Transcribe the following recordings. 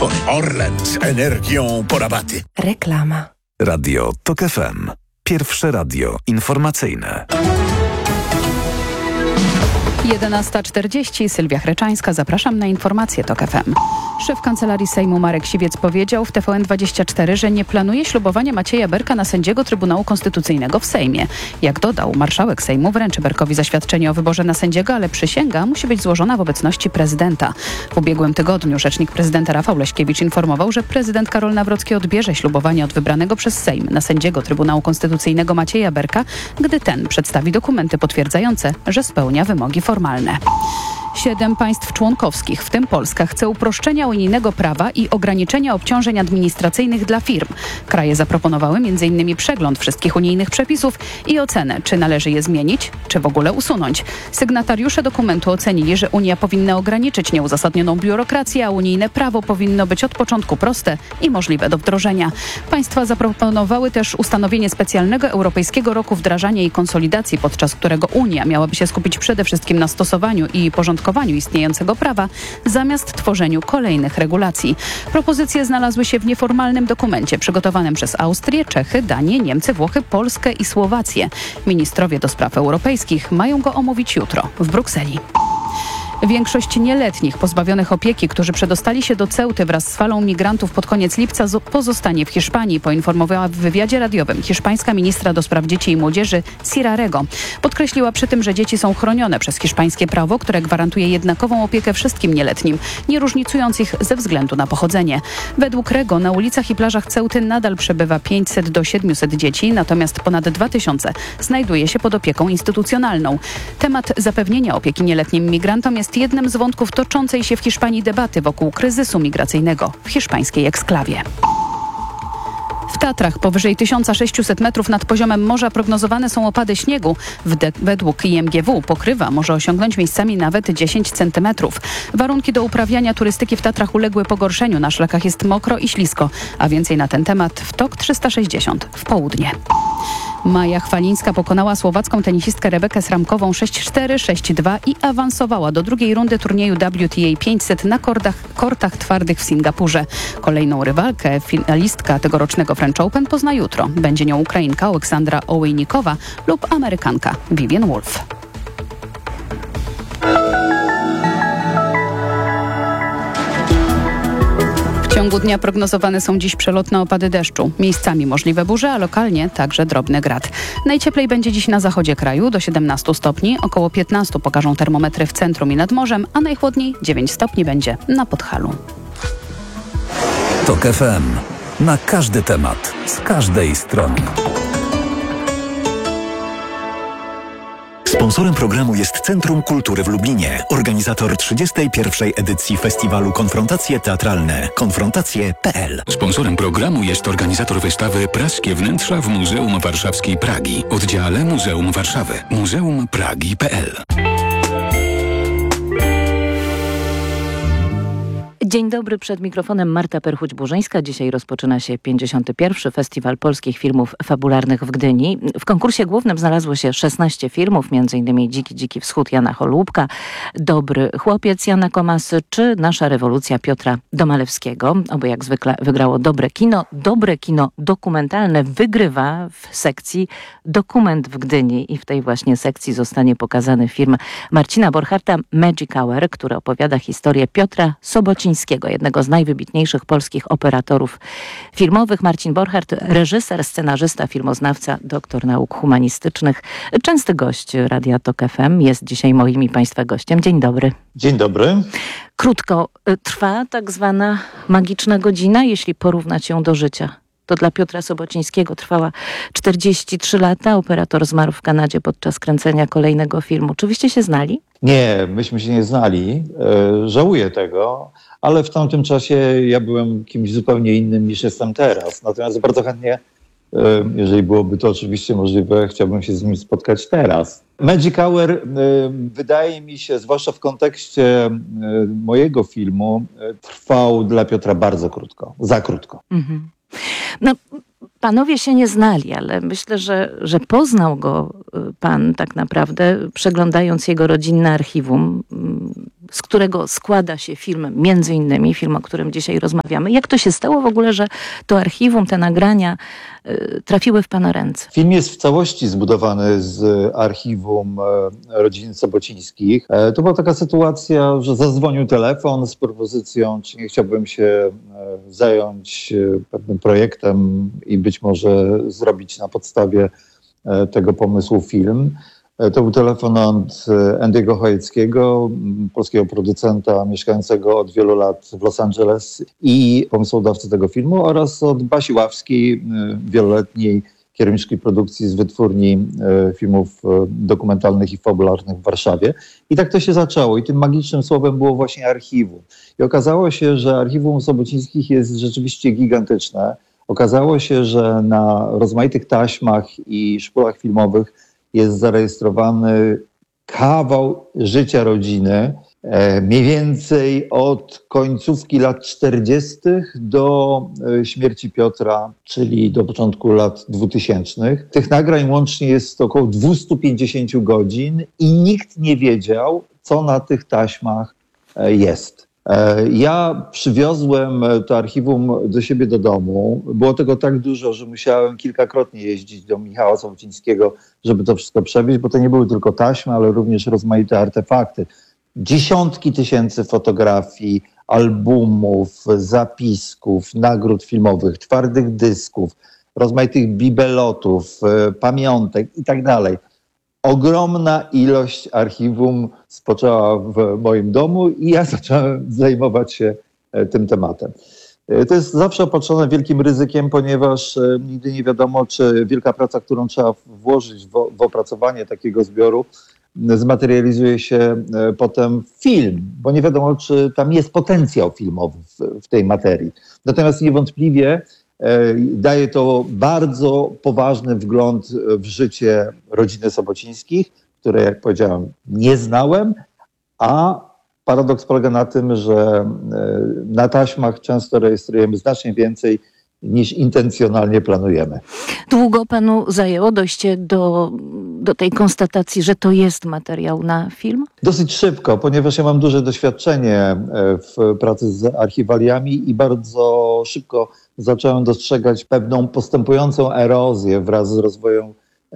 Orlen z energią po rabaty. Reklama. Radio TOK FM. Pierwsze radio informacyjne. 11:40. Sylwia Chreczańska. Zapraszam na informacje TOK FM. Szef Kancelarii Sejmu Marek Siwiec powiedział w TVN24, że nie planuje ślubowania Macieja Berka na sędziego Trybunału Konstytucyjnego w Sejmie. Jak dodał, marszałek Sejmu wręczy Berkowi zaświadczenie o wyborze na sędziego, ale przysięga musi być złożona w obecności prezydenta. W ubiegłym tygodniu rzecznik prezydenta Rafał Leśkiewicz informował, że prezydent Karol Nawrocki odbierze ślubowanie od wybranego przez Sejm na sędziego Trybunału Konstytucyjnego Macieja Berka, gdy ten przedstawi dokumenty potwierdzające, że spełnia wymogi formalne. 7 państw członkowskich, w tym Polska, chce uproszczenia unijnego prawa i ograniczenia obciążeń administracyjnych dla firm. Kraje zaproponowały m.in. przegląd wszystkich unijnych przepisów i ocenę, czy należy je zmienić, czy w ogóle usunąć. Sygnatariusze dokumentu ocenili, że Unia powinna ograniczyć nieuzasadnioną biurokrację, a unijne prawo powinno być od początku proste i możliwe do wdrożenia. Państwa zaproponowały też ustanowienie specjalnego Europejskiego Roku Wdrażania i Konsolidacji, podczas którego Unia miałaby się skupić przede wszystkim na stosowaniu i porządkowaniu istniejącego prawa zamiast tworzeniu kolejnych regulacji. Propozycje znalazły się w nieformalnym dokumencie przygotowanym przez Austrię, Czechy, Danię, Niemcy, Włochy, Polskę i Słowację. Ministrowie do spraw europejskich mają go omówić jutro w Brukseli. Większość nieletnich pozbawionych opieki, którzy przedostali się do Ceuty wraz z falą migrantów pod koniec lipca, pozostanie w Hiszpanii, poinformowała w wywiadzie radiowym hiszpańska ministra do spraw dzieci i młodzieży Sira Rego. Podkreśliła przy tym, że dzieci są chronione przez hiszpańskie prawo, które gwarantuje jednakową opiekę wszystkim nieletnim, nie różnicując ich ze względu na pochodzenie. Według Rego na ulicach i plażach Ceuty nadal przebywa 500 do 700 dzieci, natomiast ponad 2000 znajduje się pod opieką instytucjonalną. Temat zapewnienia opieki nieletnim migrantom jest jednym z wątków toczącej się w Hiszpanii debaty wokół kryzysu migracyjnego w hiszpańskiej eksklawie. W Tatrach powyżej 1600 metrów nad poziomem morza prognozowane są opady śniegu. Według IMGW pokrywa może osiągnąć miejscami nawet 10 centymetrów. Warunki do uprawiania turystyki w Tatrach uległy pogorszeniu. Na szlakach jest mokro i ślisko, a więcej na ten temat w TOK 360 w południe. Maja Chwalińska pokonała słowacką tenisistkę Rebekę Sramkową 6-4, 6-2 i awansowała do drugiej rundy turnieju WTA 500 na kortach twardych w Singapurze. Kolejną rywalkę, finalistka tegorocznego French Open, pozna jutro. Będzie nią Ukrainka Aleksandra Ołejnikowa lub Amerykanka Vivian Wolf. W ciągu dnia prognozowane są dziś przelotne opady deszczu. Miejscami możliwe burze, a lokalnie także drobny grad. Najcieplej będzie dziś na zachodzie kraju do 17 stopni, około 15 pokażą termometry w centrum i nad morzem, a najchłodniej 9 stopni będzie na Podhalu. TOK FM. Na każdy temat, z każdej strony. Sponsorem programu jest Centrum Kultury w Lublinie, organizator 31. edycji festiwalu Konfrontacje Teatralne. Konfrontacje.pl. Sponsorem programu jest organizator wystawy Praskie Wnętrza w Muzeum Warszawskiej Pragi, oddziale Muzeum Warszawy, muzeumpragi.pl. Dzień dobry, przed mikrofonem Marta Perchuć-Burzyńska. Dzisiaj rozpoczyna się 51. Festiwal Polskich Filmów Fabularnych w Gdyni. W konkursie głównym znalazło się 16 filmów, m.in. Dziki Wschód Jana Holubka, Dobry Chłopiec Jana Komasy czy Nasza Rewolucja Piotra Domalewskiego. Oby jak zwykle wygrało dobre kino. Dobre kino dokumentalne wygrywa w sekcji Dokument w Gdyni i w tej właśnie sekcji zostanie pokazany film Marcina Borcharta Magic Hour, który opowiada historię Piotra Sobocińskiego, jednego z najwybitniejszych polskich operatorów filmowych. Marcin Borchart, reżyser, scenarzysta, filmoznawca, doktor nauk humanistycznych, częsty gość Radia TOK FM, jest dzisiaj moim i Państwa gościem. Dzień dobry. Dzień dobry. Krótko trwa tak zwana magiczna godzina, jeśli porównać ją do życia. To dla Piotra Sobocińskiego trwała 43 lata. Operator zmarł w Kanadzie podczas kręcenia kolejnego filmu. Czy wyście się znali? Nie, myśmy się nie znali. Żałuję tego, ale w tamtym czasie ja byłem kimś zupełnie innym niż jestem teraz. Natomiast bardzo chętnie, jeżeli byłoby to oczywiście możliwe, chciałbym się z nim spotkać teraz. Magic Hour wydaje mi się, zwłaszcza w kontekście mojego filmu, trwał dla Piotra bardzo krótko, za krótko. Mhm. No, panowie się nie znali, ale myślę, że poznał go pan tak naprawdę, przeglądając jego rodzinne archiwum. z którego składa się film, między innymi film, o którym dzisiaj rozmawiamy. Jak to się stało w ogóle, że to archiwum, te nagrania trafiły w pana ręce? Film jest w całości zbudowany z archiwum rodziny Sobocińskich. To była taka sytuacja, że zadzwonił telefon z propozycją, czy nie chciałbym się zająć pewnym projektem i być może zrobić na podstawie tego pomysłu film. To był telefon od Andy'ego Chojeckiego, polskiego producenta mieszkającego od wielu lat w Los Angeles i pomysłodawcy tego filmu, oraz od Basi Ławskiej, wieloletniej kierowniczki produkcji z wytwórni filmów dokumentalnych i fabularnych w Warszawie. I tak to się zaczęło. I tym magicznym słowem było właśnie archiwum. I okazało się, że archiwum Sobocińskich jest rzeczywiście gigantyczne. Okazało się, że na rozmaitych taśmach i szpulach filmowych jest zarejestrowany kawał życia rodziny, mniej więcej od końcówki lat 40. do śmierci Piotra, czyli do początku lat 2000. Tych nagrań łącznie jest około 250 godzin i nikt nie wiedział, co na tych taśmach jest. Ja przywiozłem to archiwum do siebie do domu. Było tego tak dużo, że musiałem kilkakrotnie jeździć do Michała Sobocińskiego, żeby to wszystko przewieźć, bo to nie były tylko taśmy, ale również rozmaite artefakty. Dziesiątki tysięcy fotografii, albumów, zapisków, nagród filmowych, twardych dysków, rozmaitych bibelotów, pamiątek i tak dalej. Ogromna ilość archiwum spoczęła w moim domu i ja zacząłem zajmować się tym tematem. To jest zawsze opatrzone wielkim ryzykiem, ponieważ nigdy nie wiadomo, czy wielka praca, którą trzeba włożyć w opracowanie takiego zbioru, zmaterializuje się potem w film, bo nie wiadomo, czy tam jest potencjał filmowy w tej materii. Natomiast niewątpliwie daje to bardzo poważny wgląd w życie rodziny Sobocińskich, które, jak powiedziałem, nie znałem, a paradoks polega na tym, że na taśmach często rejestrujemy znacznie więcej niż intencjonalnie planujemy. Długo panu zajęło dojście do tej konstatacji, że to jest materiał na film? Dosyć szybko, ponieważ ja mam duże doświadczenie w pracy z archiwaliami i bardzo szybko zacząłem dostrzegać pewną postępującą erozję wraz z rozwojem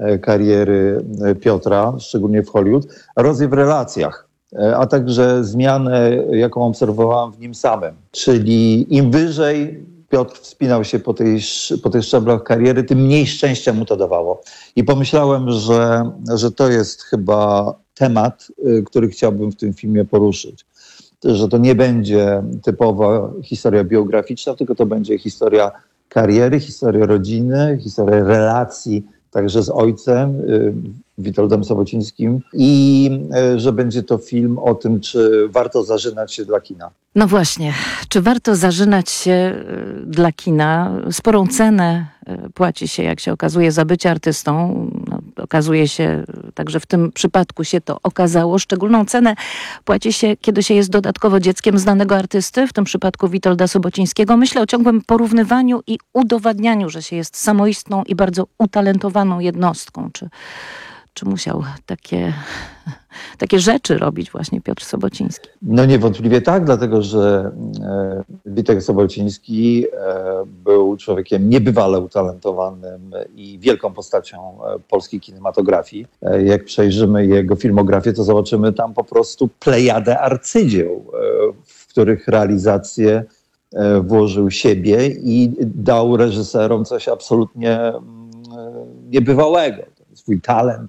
kariery Piotra, szczególnie w Hollywood, erozję w relacjach, a także zmianę, jaką obserwowałem w nim samym. Czyli im wyżej Piotr wspinał się po tych szczeblach kariery, tym mniej szczęścia mu to dawało. I pomyślałem, że to jest chyba temat, który chciałbym w tym filmie poruszyć. Że to nie będzie typowa historia biograficzna, tylko to będzie historia kariery, historia rodziny, historia relacji także z ojcem, Witoldem Sobocińskim, i że będzie to film o tym, czy warto zażynać się dla kina. No właśnie, czy warto zażynać się dla kina? Sporą cenę płaci się, jak się okazuje, za bycie artystą. No, okazuje się, także w tym przypadku się to okazało. Szczególną cenę płaci się, kiedy się jest dodatkowo dzieckiem znanego artysty, w tym przypadku Witolda Sobocińskiego. Myślę o ciągłym porównywaniu i udowadnianiu, że się jest samoistną i bardzo utalentowaną jednostką. Czy musiał takie rzeczy robić właśnie Piotr Sobociński? No niewątpliwie tak, dlatego że Witek Sobociński był człowiekiem niebywale utalentowanym i wielką postacią polskiej kinematografii. Jak przejrzymy jego filmografię, to zobaczymy tam po prostu plejadę arcydzieł, w których realizację włożył siebie i dał reżyserom coś absolutnie niebywałego. Swój talent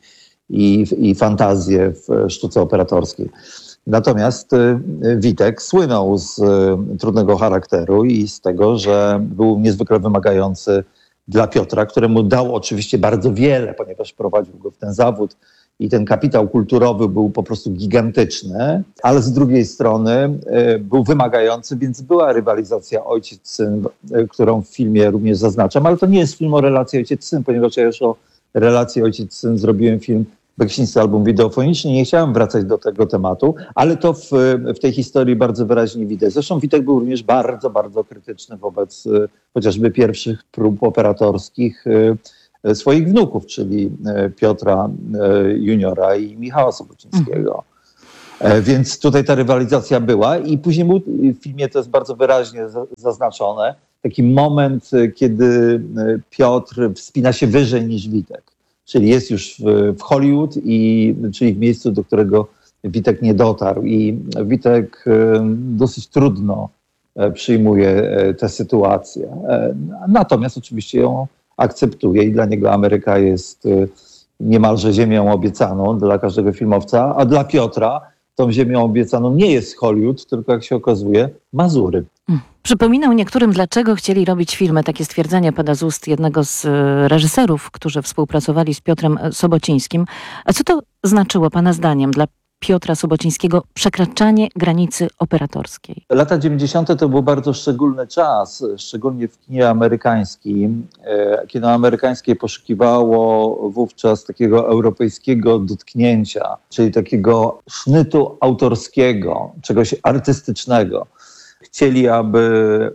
i fantazję w sztuce operatorskiej. Natomiast Witek słynął z trudnego charakteru i z tego, że był niezwykle wymagający dla Piotra, któremu dał oczywiście bardzo wiele, ponieważ prowadził go w ten zawód i ten kapitał kulturowy był po prostu gigantyczny, ale z drugiej strony był wymagający, więc była rywalizacja ojciec-syn, którą w filmie również zaznaczam, ale to nie jest film o relacji ojciec-syn, ponieważ ja już o relacji ojciec-syn zrobiłem film Beksiński album wideofoniczny. Nie chciałem wracać do tego tematu, ale to w tej historii bardzo wyraźnie widać. Zresztą Witek był również bardzo, bardzo krytyczny wobec chociażby pierwszych prób operatorskich swoich wnuków, czyli Piotra Juniora i Michała Sobocińskiego. Więc tutaj ta rywalizacja była i później w filmie to jest bardzo wyraźnie zaznaczone. Taki moment, kiedy Piotr wspina się wyżej niż Witek. Czyli jest już w Hollywood, czyli w miejscu, do którego Witek nie dotarł. I Witek dosyć trudno przyjmuje tę sytuację. Natomiast oczywiście ją akceptuje i dla niego Ameryka jest niemalże ziemią obiecaną dla każdego filmowca, a dla Piotra tą ziemią obiecaną nie jest Hollywood, tylko jak się okazuje Mazury. Przypominał niektórym, dlaczego chcieli robić filmy. Takie stwierdzenie pada z ust jednego z reżyserów, którzy współpracowali z Piotrem Sobocińskim. A co to znaczyło Pana zdaniem dla Piotra Sobocińskiego przekraczanie granicy operatorskiej? Lata 90. to był bardzo szczególny czas, szczególnie w kinie amerykańskim. Kino amerykańskie poszukiwało wówczas takiego europejskiego dotknięcia, czyli takiego sznytu autorskiego, czegoś artystycznego. Chcieli, aby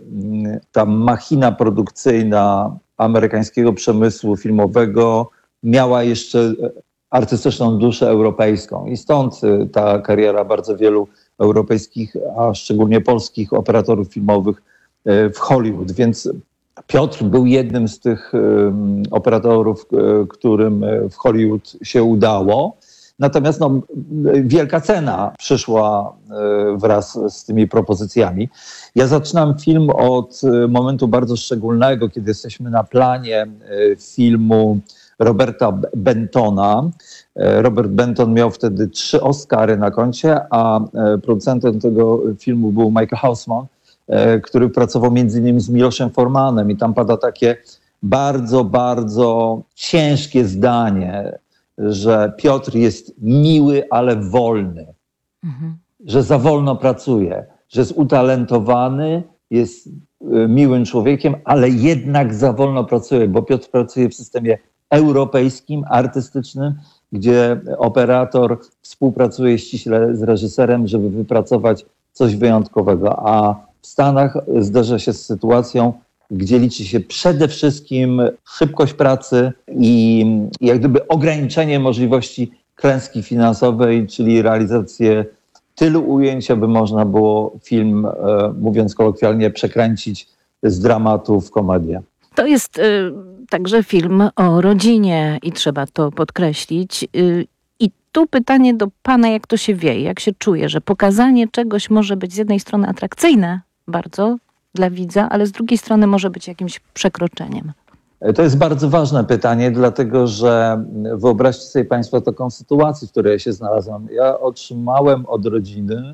ta machina produkcyjna amerykańskiego przemysłu filmowego miała jeszcze artystyczną duszę europejską. I stąd ta kariera bardzo wielu europejskich, a szczególnie polskich operatorów filmowych w Hollywood. Więc Piotr był jednym z tych operatorów, którym w Hollywood się udało. Natomiast wielka cena przyszła wraz z tymi propozycjami. Ja zaczynam film od momentu bardzo szczególnego, kiedy jesteśmy na planie filmu Roberta Bentona. Robert Benton miał wtedy 3 Oscary na koncie, a producentem tego filmu był Michael Haussman, który pracował między innymi z Miloszem Formanem i tam pada takie bardzo, bardzo ciężkie zdanie, że Piotr jest miły, ale wolny, że za wolno pracuje, że jest utalentowany, jest miłym człowiekiem, ale jednak za wolno pracuje, bo Piotr pracuje w systemie europejskim, artystycznym, gdzie operator współpracuje ściśle z reżyserem, żeby wypracować coś wyjątkowego, a w Stanach zdarza się z sytuacją, gdzie liczy się przede wszystkim szybkość pracy i jak gdyby ograniczenie możliwości klęski finansowej, czyli realizację tylu ujęć, aby można było film, mówiąc kolokwialnie, przekręcić z dramatu w komedię. To jest także film o rodzinie i trzeba to podkreślić. I tu pytanie do Pana, jak to się wie, jak się czuje, że pokazanie czegoś może być z jednej strony atrakcyjne bardzo dla widza, ale z drugiej strony może być jakimś przekroczeniem. To jest bardzo ważne pytanie, dlatego że wyobraźcie sobie Państwo taką sytuację, w której ja się znalazłem. Ja otrzymałem od rodziny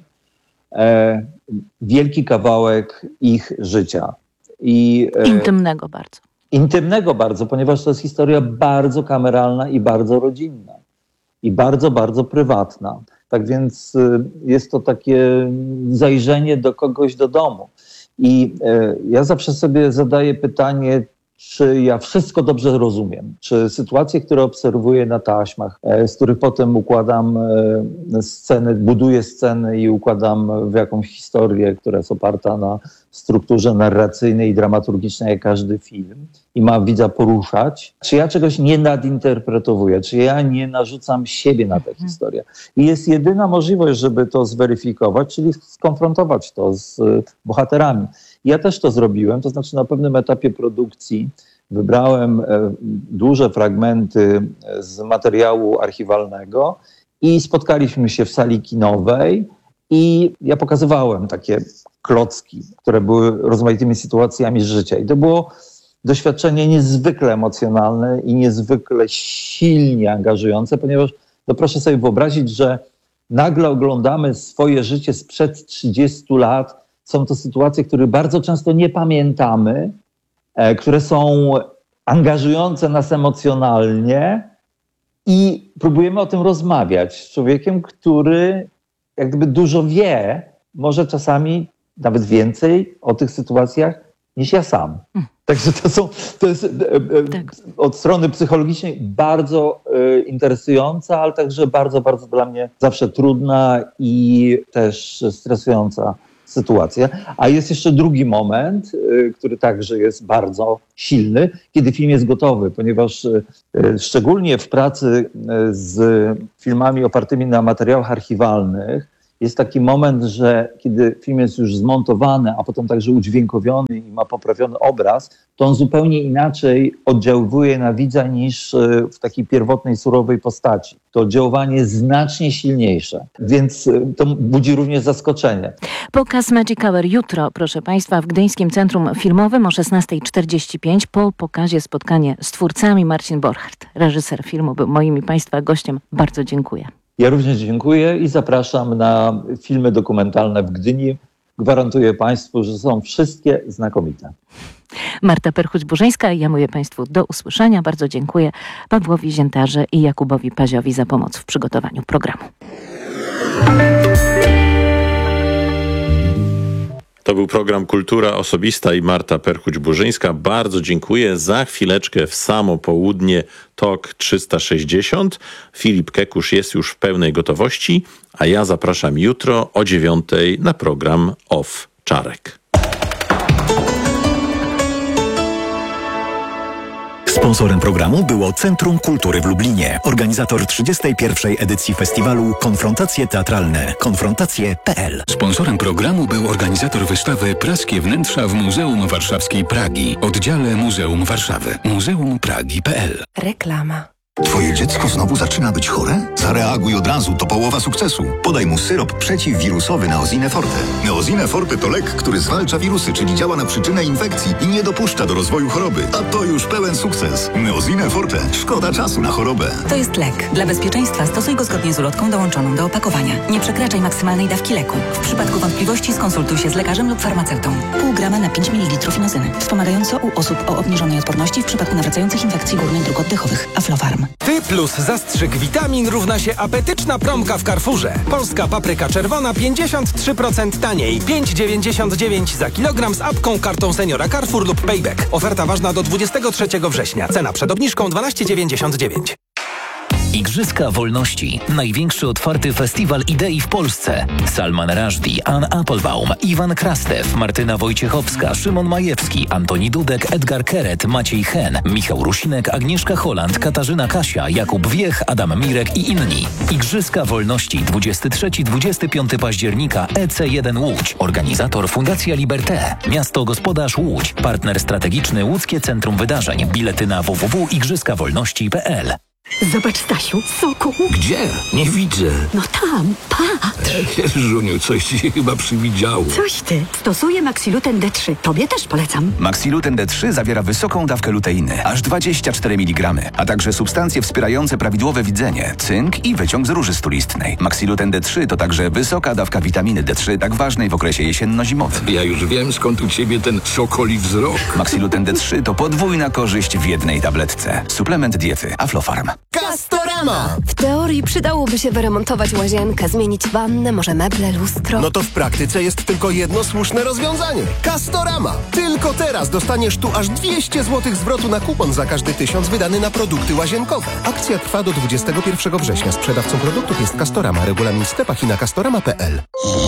wielki kawałek ich życia. Intymnego bardzo. Intymnego bardzo, ponieważ to jest historia bardzo kameralna i bardzo rodzinna. I bardzo, bardzo prywatna. Tak więc jest to takie zajrzenie do kogoś do domu. I ja zawsze sobie zadaję pytanie, czy ja wszystko dobrze rozumiem, czy sytuacje, które obserwuję na taśmach, z których potem układam sceny, buduję sceny i układam w jakąś historię, która jest oparta na strukturze narracyjnej i dramaturgicznej jak każdy film i ma widza poruszać, czy ja czegoś nie nadinterpretowuję, czy ja nie narzucam siebie na tę historię. I jest jedyna możliwość, żeby to zweryfikować, czyli skonfrontować to z bohaterami. Ja też to zrobiłem, to znaczy na pewnym etapie produkcji wybrałem duże fragmenty z materiału archiwalnego i spotkaliśmy się w sali kinowej i ja pokazywałem takie klocki, które były rozmaitymi sytuacjami z życia. I to było doświadczenie niezwykle emocjonalne i niezwykle silnie angażujące, ponieważ proszę sobie wyobrazić, że nagle oglądamy swoje życie sprzed 30 lat. Są to sytuacje, których bardzo często nie pamiętamy, które są angażujące nas emocjonalnie i próbujemy o tym rozmawiać z człowiekiem, który jak gdyby dużo wie, może czasami nawet więcej o tych sytuacjach niż ja sam. Także to jest od strony psychologicznej bardzo interesująca, ale także bardzo, bardzo dla mnie zawsze trudna i też stresująca sytuacja. A jest jeszcze drugi moment, który także jest bardzo silny, kiedy film jest gotowy, ponieważ szczególnie w pracy z filmami opartymi na materiałach archiwalnych jest taki moment, że kiedy film jest już zmontowany, a potem także udźwiękowiony i ma poprawiony obraz, to on zupełnie inaczej oddziaływuje na widza niż w takiej pierwotnej, surowej postaci. To oddziaływanie jest znacznie silniejsze, więc to budzi również zaskoczenie. Pokaz Magic Hour jutro, proszę Państwa, w Gdyńskim Centrum Filmowym o 16:45. Po pokazie spotkanie z twórcami. Marcin Borchardt, reżyser filmu, był moim i Państwa gościem. Bardzo dziękuję. Ja również dziękuję i zapraszam na filmy dokumentalne w Gdyni. Gwarantuję Państwu, że są wszystkie znakomite. Marta Perchuć-Burzyńska, ja mówię Państwu do usłyszenia. Bardzo dziękuję Pawłowi Ziętarze i Jakubowi Paziowi za pomoc w przygotowaniu programu. To był program Kultura Osobista i Marta Perchuć-Burzyńska. Bardzo dziękuję. Za chwileczkę w samo południe TOK 360. Filip Kekusz jest już w pełnej gotowości, a ja zapraszam jutro o 9:00 na program Off Czarek. Sponsorem programu było Centrum Kultury w Lublinie. Organizator 31. edycji festiwalu Konfrontacje Teatralne. Konfrontacje.pl. Sponsorem programu był organizator wystawy Praskie Wnętrza w Muzeum Warszawskiej Pragi, oddziale Muzeum Warszawy. Muzeumpragi.pl. Reklama. Twoje dziecko znowu zaczyna być chore? Zareaguj od razu, to połowa sukcesu. Podaj mu syrop przeciwwirusowy Neosine Forte. Neosine Forte to lek, który zwalcza wirusy, czyli działa na przyczynę infekcji i nie dopuszcza do rozwoju choroby. A to już pełen sukces. Neosine Forte. Szkoda czasu na chorobę. To jest lek. Dla bezpieczeństwa stosuj go zgodnie z ulotką dołączoną do opakowania. Nie przekraczaj maksymalnej dawki leku. W przypadku wątpliwości skonsultuj się z lekarzem lub farmaceutą. Pół grama na 5 ml inozyny. Wspomagająco u osób o obniżonej odporności w przypadku nawracających infekcji górnych dróg oddechowych. Aflofarm. Ty plus zastrzyk witamin równa się apetyczna promka w Carrefourze. Polska papryka czerwona 53% taniej. 5,99 za kilogram z apką, kartą seniora Carrefour lub Payback. Oferta ważna do 23 września. Cena przed obniżką 12,99. Igrzyska Wolności. Największy otwarty festiwal idei w Polsce. Salman Rushdie, Ann Applebaum, Iwan Krastew, Martyna Wojciechowska, Szymon Majewski, Antoni Dudek, Edgar Keret, Maciej Hen, Michał Rusinek, Agnieszka Holland, Katarzyna Kasia, Jakub Wiech, Adam Mirek i inni. Igrzyska Wolności 23-25 października EC1 Łódź. Organizator Fundacja Liberté. Miasto Gospodarz Łódź. Partner strategiczny Łódzkie Centrum Wydarzeń. Bilety na www.igrzyskawolności.pl. Zobacz, Stasiu, soku. Gdzie? Nie widzę. No tam, patrz. Żuniu, coś ci się chyba przywidziało. Coś ty. Stosuję Maxiluten D3. Tobie też polecam. Maxiluten D3 zawiera wysoką dawkę luteiny, aż 24 mg, a także substancje wspierające prawidłowe widzenie, cynk i wyciąg z róży stulistnej. Maxiluten D3 to także wysoka dawka witaminy D3, tak ważnej w okresie jesienno-zimowym. Ja już wiem, skąd u ciebie ten sokoli wzrok. Maxiluten D3 to podwójna korzyść w jednej tabletce. Suplement diety Aflofarm. Castorama! W teorii przydałoby się wyremontować łazienkę, zmienić wannę, może meble, lustro. No to w praktyce jest tylko jedno słuszne rozwiązanie. Castorama! Tylko teraz dostaniesz tu aż 200 zł zwrotu na kupon za każdy 1000 wydany na produkty łazienkowe. Akcja trwa do 21 września. Sprzedawcą produktów jest Castorama. Regulamin w sklepach i na castorama.pl.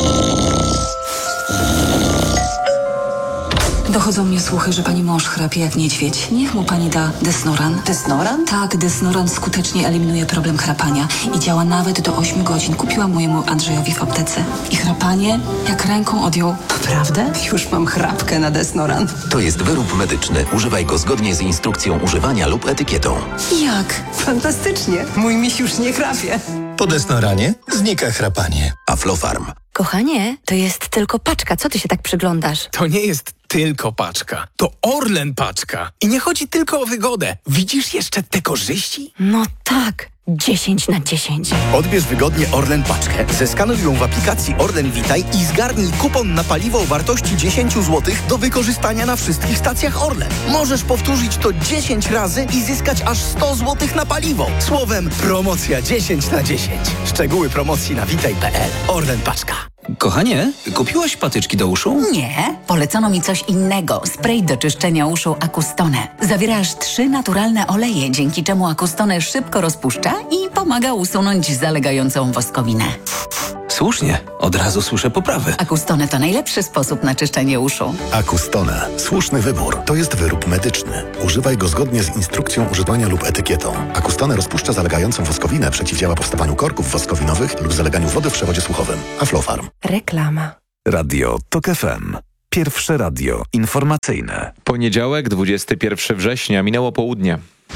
Dochodzą mnie słuchy, że pani mąż chrapie jak niedźwiedź. Niech mu pani da Desnoran. Desnoran? Tak, Desnoran skutecznie eliminuje problem chrapania i działa nawet do 8 godzin. Kupiłam mojemu Andrzejowi w aptece. I chrapanie jak ręką odjął. Naprawdę? Już mam chrapkę na Desnoran. To jest wyrób medyczny. Używaj go zgodnie z instrukcją używania lub etykietą. Jak? Fantastycznie. Mój miś już nie chrapie. Po Desnoranie znika chrapanie. Aflofarm. Kochanie, to jest tylko paczka. Co ty się tak przyglądasz? To nie jest tylko paczka. To Orlen paczka. I nie chodzi tylko o wygodę. Widzisz jeszcze te korzyści? No tak. 10 na 10. Odbierz wygodnie Orlen paczkę, zeskanuj ją w aplikacji Orlen Witaj i zgarnij kupon na paliwo o wartości 10 zł do wykorzystania na wszystkich stacjach Orlen. Możesz powtórzyć to 10 razy i zyskać aż 100 zł na paliwo. Słowem, promocja 10 na 10. Szczegóły promocji na witaj.pl. Orlen paczka. Kochanie, kupiłaś patyczki do uszu? Nie, polecono mi coś innego. Spray do czyszczenia uszu Acustone. Zawiera aż 3 naturalne oleje, dzięki czemu Acustone szybko rozpuszcza i pomaga usunąć zalegającą woskowinę. słusznie, od razu słyszę poprawę. Acustone to najlepszy sposób na czyszczenie uszu. Acustone. Słuszny wybór. To jest wyrób medyczny. Używaj go zgodnie z instrukcją używania lub etykietą. Acustone rozpuszcza zalegającą woskowinę, przeciwdziała powstawaniu korków woskowinowych lub zaleganiu wody w przewodzie słuchowym. Aflofarm. Reklama. Radio TOK FM. Pierwsze radio informacyjne. Poniedziałek, 21 września, minęło południe.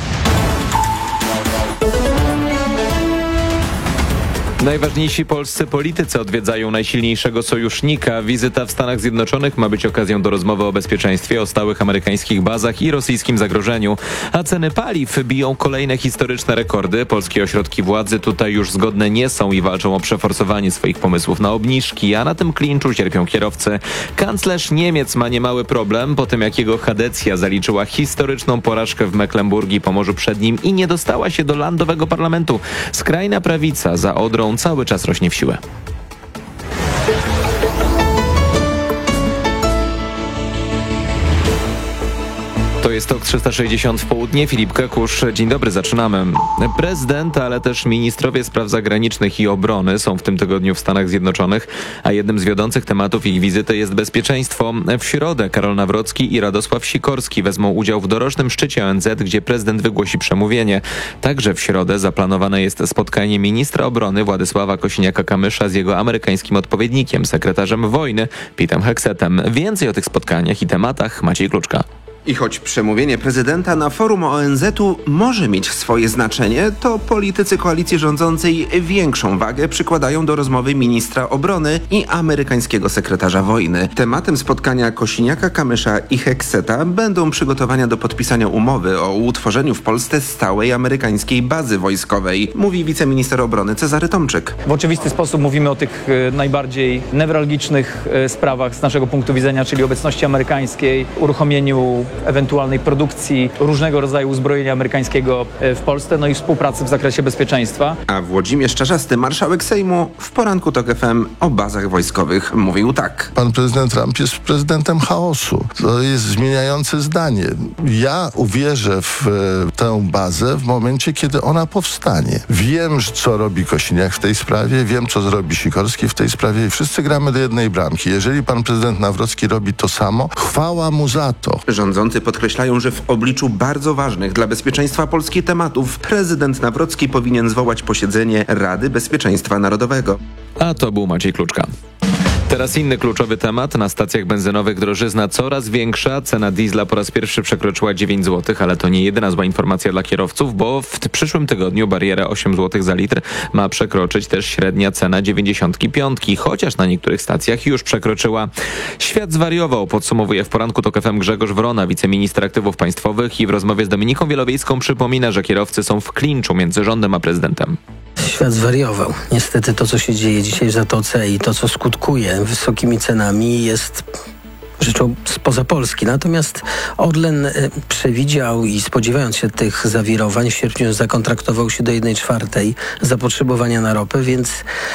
Najważniejsi polscy politycy odwiedzają najsilniejszego sojusznika. Wizyta w Stanach Zjednoczonych ma być okazją do rozmowy o bezpieczeństwie, o stałych amerykańskich bazach i rosyjskim zagrożeniu. A ceny paliw biją kolejne historyczne rekordy. Polskie ośrodki władzy tutaj już zgodne nie są i walczą o przeforsowanie swoich pomysłów na obniżki, a na tym klinczu cierpią kierowcy. Kanclerz Niemiec ma niemały problem po tym, jak jego Chadecja zaliczyła historyczną porażkę w Mecklenburgii, Pomorzu Przednim i nie dostała się do landowego parlamentu. Skrajna prawica za Odrą cały czas rośnie w siłę. To jest TOK 360 w południe. Filip Kekusz. Dzień dobry, zaczynamy. Prezydent, ale też ministrowie spraw zagranicznych i obrony są w tym tygodniu w Stanach Zjednoczonych, a jednym z wiodących tematów ich wizyty jest bezpieczeństwo. W środę Karol Nawrocki i Radosław Sikorski wezmą udział w dorocznym szczycie ONZ, gdzie prezydent wygłosi przemówienie. Także w środę zaplanowane jest spotkanie ministra obrony Władysława Kosiniaka-Kamysza z jego amerykańskim odpowiednikiem, sekretarzem wojny Petem Heksetem. Więcej o tych spotkaniach i tematach Maciej Kluczka. I choć przemówienie prezydenta na forum ONZ-u może mieć swoje znaczenie, to politycy koalicji rządzącej większą wagę przykładają do rozmowy ministra obrony i amerykańskiego sekretarza wojny. Tematem spotkania Kosiniaka-Kamysza i Hekseta będą przygotowania do podpisania umowy o utworzeniu w Polsce stałej amerykańskiej bazy wojskowej, mówi wiceminister obrony Cezary Tomczyk. W oczywisty sposób mówimy o tych najbardziej newralgicznych sprawach z naszego punktu widzenia, czyli obecności amerykańskiej, uruchomieniu ewentualnej produkcji różnego rodzaju uzbrojenia amerykańskiego w Polsce, no i współpracy w zakresie bezpieczeństwa. A Włodzimierz Czarzasty, marszałek Sejmu, w poranku TOK FM o bazach wojskowych mówił tak. Pan prezydent Trump jest prezydentem chaosu. To jest zmieniające zdanie. Ja uwierzę w tę bazę w momencie, kiedy ona powstanie. Wiem, co robi Kosiniak w tej sprawie, wiem, co zrobi Sikorski w tej sprawie i wszyscy gramy do jednej bramki. Jeżeli pan prezydent Nawrocki robi to samo, chwała mu za to. Rządzący podkreślają, że w obliczu bardzo ważnych dla bezpieczeństwa Polski tematów prezydent Nawrocki powinien zwołać posiedzenie Rady Bezpieczeństwa Narodowego. A to był Maciej Kluczka. Teraz inny kluczowy temat. Na stacjach benzynowych drożyzna coraz większa. Cena diesla po raz pierwszy przekroczyła 9 zł, ale to nie jedyna zła informacja dla kierowców, bo w przyszłym tygodniu barierę 8 zł za litr ma przekroczyć też średnia cena 95, chociaż na niektórych stacjach już przekroczyła. Świat zwariował, podsumowuje w poranku TOK FM Grzegorz Wrona, wiceminister aktywów państwowych, i w rozmowie z Dominiką Wielowiejską przypomina, że kierowcy są w klinczu między rządem a prezydentem. Świat zwariował. Niestety to, co się dzieje dzisiaj w Zatoce i to, co skutkuje wysokimi cenami, jest rzeczą spoza Polski. Natomiast Orlen przewidział i spodziewając się tych zawirowań w sierpniu zakontraktował się do 1/4 zapotrzebowania na ropę, więc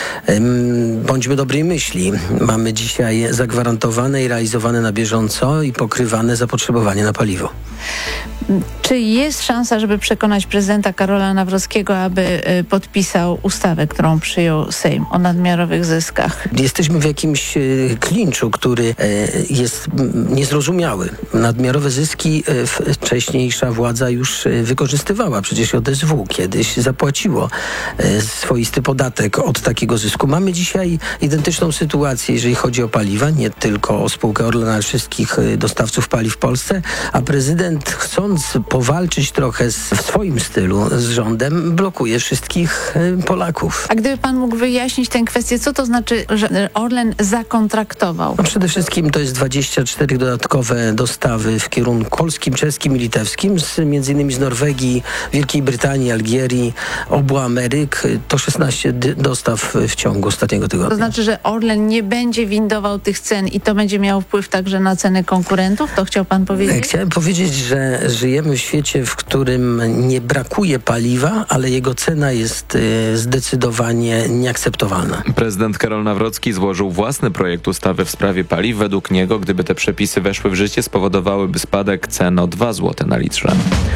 bądźmy dobrej myśli. Mamy dzisiaj zagwarantowane i realizowane na bieżąco i pokrywane zapotrzebowanie na paliwo. Czy jest szansa, żeby przekonać prezydenta Karola Nawrockiego, aby podpisał ustawę, którą przyjął Sejm o nadmiarowych zyskach? Jesteśmy w jakimś klinczu, który jest niezrozumiały. Nadmiarowe zyski wcześniejsza władza już wykorzystywała. Przecież JSW kiedyś zapłaciło swoisty podatek od takiego zysku. Mamy dzisiaj identyczną sytuację, jeżeli chodzi o paliwa, nie tylko o spółkę Orlen, ale wszystkich dostawców paliw w Polsce, a prezydent, chcąc powalczyć trochę w swoim stylu z rządem, blokuje wszystkich Polaków. A gdyby pan mógł wyjaśnić tę kwestię, co to znaczy, że Orlen zakontraktował? No przede wszystkim to jest 24 dodatkowe dostawy w kierunku polskim, czeskim i litewskim, między innymi z Norwegii, Wielkiej Brytanii, Algierii, obu Ameryk. To 16 dostaw w ciągu ostatniego tygodnia. To znaczy, że Orlen nie będzie windował tych cen i to będzie miało wpływ także na ceny konkurentów? To chciał pan powiedzieć? Chciałem powiedzieć, że żyjemy w świecie, w którym nie brakuje paliwa, ale jego cena jest zdecydowanie nieakceptowalna. Prezydent Karol Nawrocki złożył własny projekt ustawy w sprawie paliw. Według niego, gdyby te przepisy weszły w życie, spowodowałyby spadek cen o 2 zł na litrze.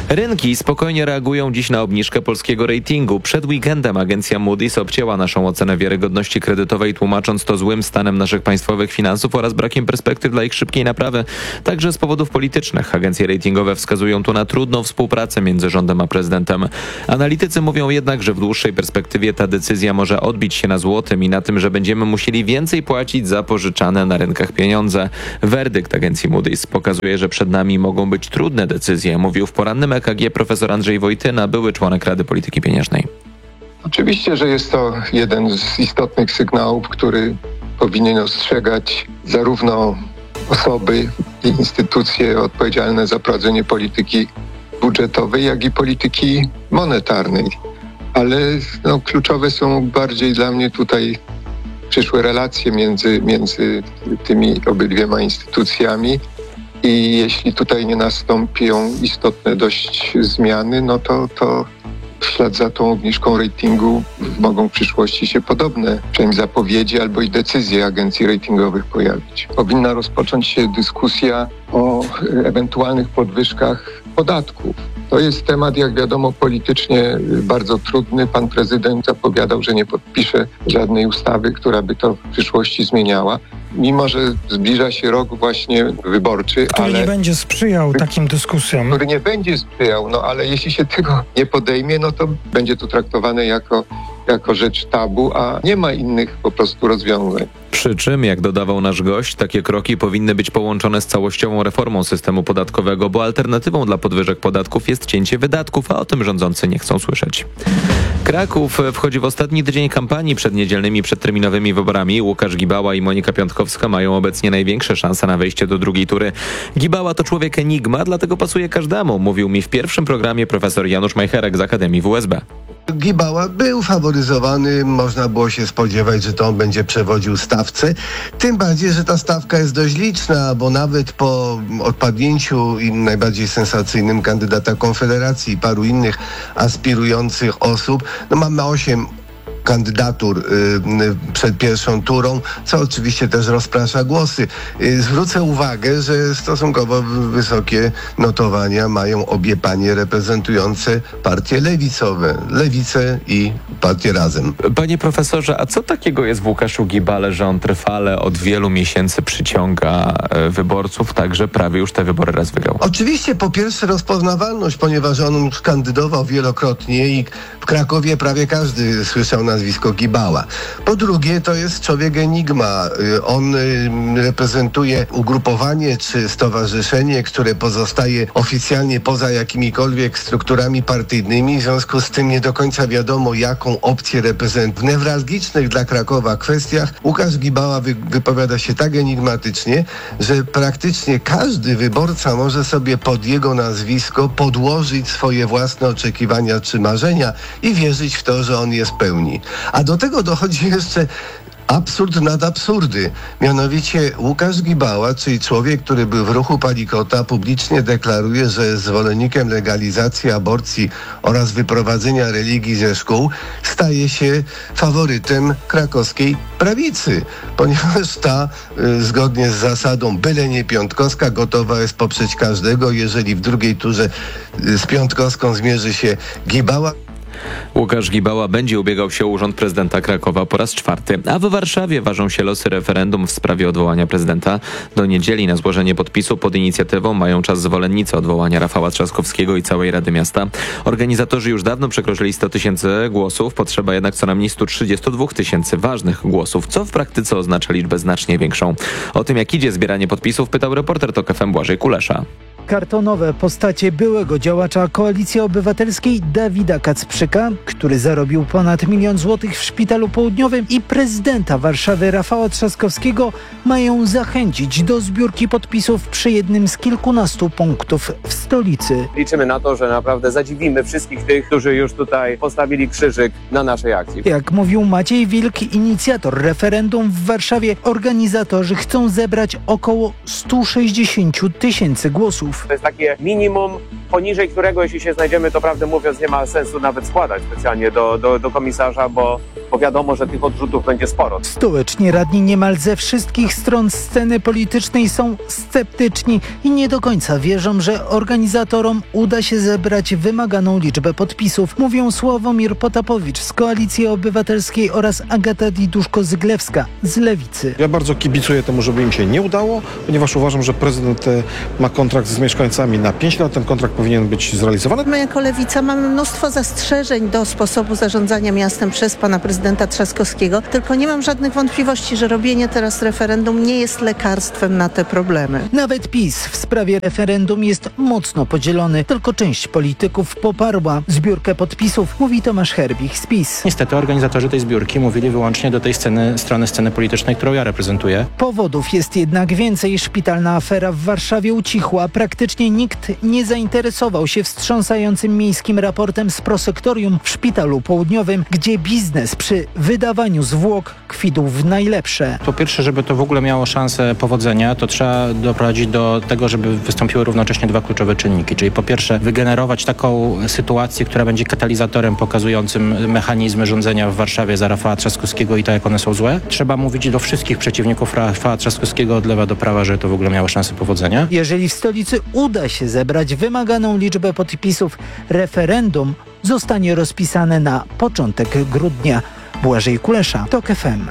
Rynki spokojnie reagują dziś na obniżkę polskiego ratingu. Przed weekendem agencja Moody's obcięła naszą ocenę wiarygodności kredytowej, tłumacząc to złym stanem naszych państwowych finansów oraz brakiem perspektyw dla ich szybkiej naprawy. Także z powodów politycznych. Agencje ratingowe wskazują tu na trudną współpracę między rządem a prezydentem. Analitycy mówią jednak, że w dłuższej perspektywie ta decyzja może odbić się na złotym i na tym, że będziemy musieli więcej płacić za pożyczane na rynkach pieniądze. Werdykt agencji Moody's pokazuje, że przed nami mogą być trudne decyzje, mówił w porannym EKG profesor Andrzej Wojtyna, były członek Rady Polityki Pieniężnej. Oczywiście, że jest to jeden z istotnych sygnałów, który powinien ostrzegać zarówno osoby i instytucje odpowiedzialne za prowadzenie polityki budżetowej, jak i polityki monetarnej. Ale kluczowe są bardziej dla mnie tutaj przyszłe relacje między tymi obydwiema instytucjami. I jeśli tutaj nie nastąpią istotne dość zmiany, to w ślad za tą obniżką ratingu mogą w przyszłości się podobne przynajmniej zapowiedzi albo i decyzje agencji ratingowych pojawić. Powinna rozpocząć się dyskusja o ewentualnych podwyżkach podatków. To jest temat, jak wiadomo, politycznie bardzo trudny. Pan prezydent zapowiadał, że nie podpisze żadnej ustawy, która by to w przyszłości zmieniała. Mimo że zbliża się rok właśnie wyborczy, który nie będzie sprzyjał takim dyskusjom. Który nie będzie sprzyjał, ale jeśli się tego nie podejmie, to będzie to traktowane jako rzecz tabu, a nie ma innych po prostu rozwiązań. Przy czym, jak dodawał nasz gość, takie kroki powinny być połączone z całościową reformą systemu podatkowego, bo alternatywą dla podwyżek podatków jest cięcie wydatków, a o tym rządzący nie chcą słyszeć. Kraków wchodzi w ostatni tydzień kampanii przed niedzielnymi przedterminowymi wyborami. Łukasz Gibała i Monika Piątkowska mają obecnie największe szanse na wejście do drugiej tury. Gibała to człowiek enigma, dlatego pasuje każdemu, mówił mi w pierwszym programie profesor Janusz Majcherek z Akademii WSB. Gibała był faworyzowany, można było się spodziewać, że to on będzie przewodził stawce. Tym bardziej, że ta stawka jest dość liczna, bo nawet po odpadnięciu najbardziej sensacyjnym kandydata Konfederacji i paru innych aspirujących osób, mamy 8 kandydatur przed pierwszą turą, co oczywiście też rozprasza głosy. Zwrócę uwagę, że stosunkowo wysokie notowania mają obie panie reprezentujące partie lewicowe. Lewicę i partię Razem. Panie profesorze, a co takiego jest w Łukaszu Gibale, że on trwale od wielu miesięcy przyciąga wyborców, tak że prawie już te wybory raz wygrał? Oczywiście po pierwsze rozpoznawalność, ponieważ on już kandydował wielokrotnie i w Krakowie prawie każdy słyszał nazwisko Gibała. Po drugie, to jest człowiek enigma. On reprezentuje ugrupowanie czy stowarzyszenie, które pozostaje oficjalnie poza jakimikolwiek strukturami partyjnymi. W związku z tym nie do końca wiadomo, jaką opcję reprezentuje. W newralgicznych dla Krakowa kwestiach Łukasz Gibała wypowiada się tak enigmatycznie, że praktycznie każdy wyborca może sobie pod jego nazwisko podłożyć swoje własne oczekiwania czy marzenia i wierzyć w to, że on je spełni. A do tego dochodzi jeszcze absurd nad absurdy. Mianowicie Łukasz Gibała, czyli człowiek, który był w ruchu Palikota, publicznie deklaruje, że jest zwolennikiem legalizacji aborcji oraz wyprowadzenia religii ze szkół, staje się faworytem krakowskiej prawicy, ponieważ ta, zgodnie z zasadą byle nie Piątkowska, gotowa jest poprzeć każdego, jeżeli w drugiej turze z Piątkowską zmierzy się Gibała. Łukasz Gibała będzie ubiegał się o urząd prezydenta Krakowa po raz 4. A w Warszawie ważą się losy referendum w sprawie odwołania prezydenta. Do niedzieli na złożenie podpisu pod inicjatywą mają czas zwolennicy odwołania Rafała Trzaskowskiego i całej Rady Miasta. Organizatorzy już dawno przekroczyli 100 000 głosów, potrzeba jednak co najmniej 132 000 ważnych głosów, co w praktyce oznacza liczbę znacznie większą. O tym, jak idzie zbieranie podpisów, pytał reporter TOK FM Błażej Kulesza. Kartonowe postacie byłego działacza Koalicji Obywatelskiej Dawida Kacprzyka, który zarobił ponad 1 000 000 złotych w Szpitalu Południowym, i prezydenta Warszawy Rafała Trzaskowskiego mają zachęcić do zbiórki podpisów przy jednym z kilkunastu punktów w stolicy. Liczymy na to, że naprawdę zadziwimy wszystkich tych, którzy już tutaj postawili krzyżyk na naszej akcji. Jak mówił Maciej Wilk, inicjator referendum w Warszawie, organizatorzy chcą zebrać około 160 000 głosów. podpisów. To jest takie minimum, poniżej którego, jeśli się znajdziemy, to prawdę mówiąc nie ma sensu nawet składać specjalnie do komisarza, bo wiadomo, że tych odrzutów będzie sporo. Stołeczni radni niemal ze wszystkich stron sceny politycznej są sceptyczni i nie do końca wierzą, że organizatorom uda się zebrać wymaganą liczbę podpisów. Mówią Sławomir Potapowicz z Koalicji Obywatelskiej oraz Agata Diduszko-Zyglewska z Lewicy. Ja bardzo kibicuję temu, żeby im się nie udało, ponieważ uważam, że prezydent ma kontrakt z mieszkańcami na 5 lat. Ten kontrakt powinien być zrealizowany. My jako Lewica mamy mnóstwo zastrzeżeń do sposobu zarządzania miastem przez pana prezydenta Trzaskowskiego, tylko nie mam żadnych wątpliwości, że robienie teraz referendum nie jest lekarstwem na te problemy. Nawet PiS w sprawie referendum jest mocno podzielony. Tylko część polityków poparła zbiórkę podpisów, mówi Tomasz Herbich z PiS. Niestety organizatorzy tej zbiórki mówili wyłącznie do tej strony sceny politycznej, którą ja reprezentuję. Powodów jest jednak więcej. Szpitalna afera w Warszawie ucichła. Praktycznie nikt nie zainteresował się wstrząsającym miejskim raportem z prosektorium w Szpitalu Południowym, gdzie biznes przy wydawaniu zwłok kwitł w najlepsze. Po pierwsze, żeby to w ogóle miało szansę powodzenia, to trzeba doprowadzić do tego, żeby wystąpiły równocześnie dwa kluczowe czynniki. Czyli po pierwsze wygenerować taką sytuację, która będzie katalizatorem pokazującym mechanizmy rządzenia w Warszawie za Rafała Trzaskowskiego i to, jak one są złe. Trzeba mówić do wszystkich przeciwników Rafała Trzaskowskiego od lewa do prawa, że to w ogóle miało szansę powodzenia. Jeżeli w stolicy uda się zebrać wymaganą liczbę podpisów, referendum zostanie rozpisane na początek grudnia. Błażej Kulesza, TOK FM.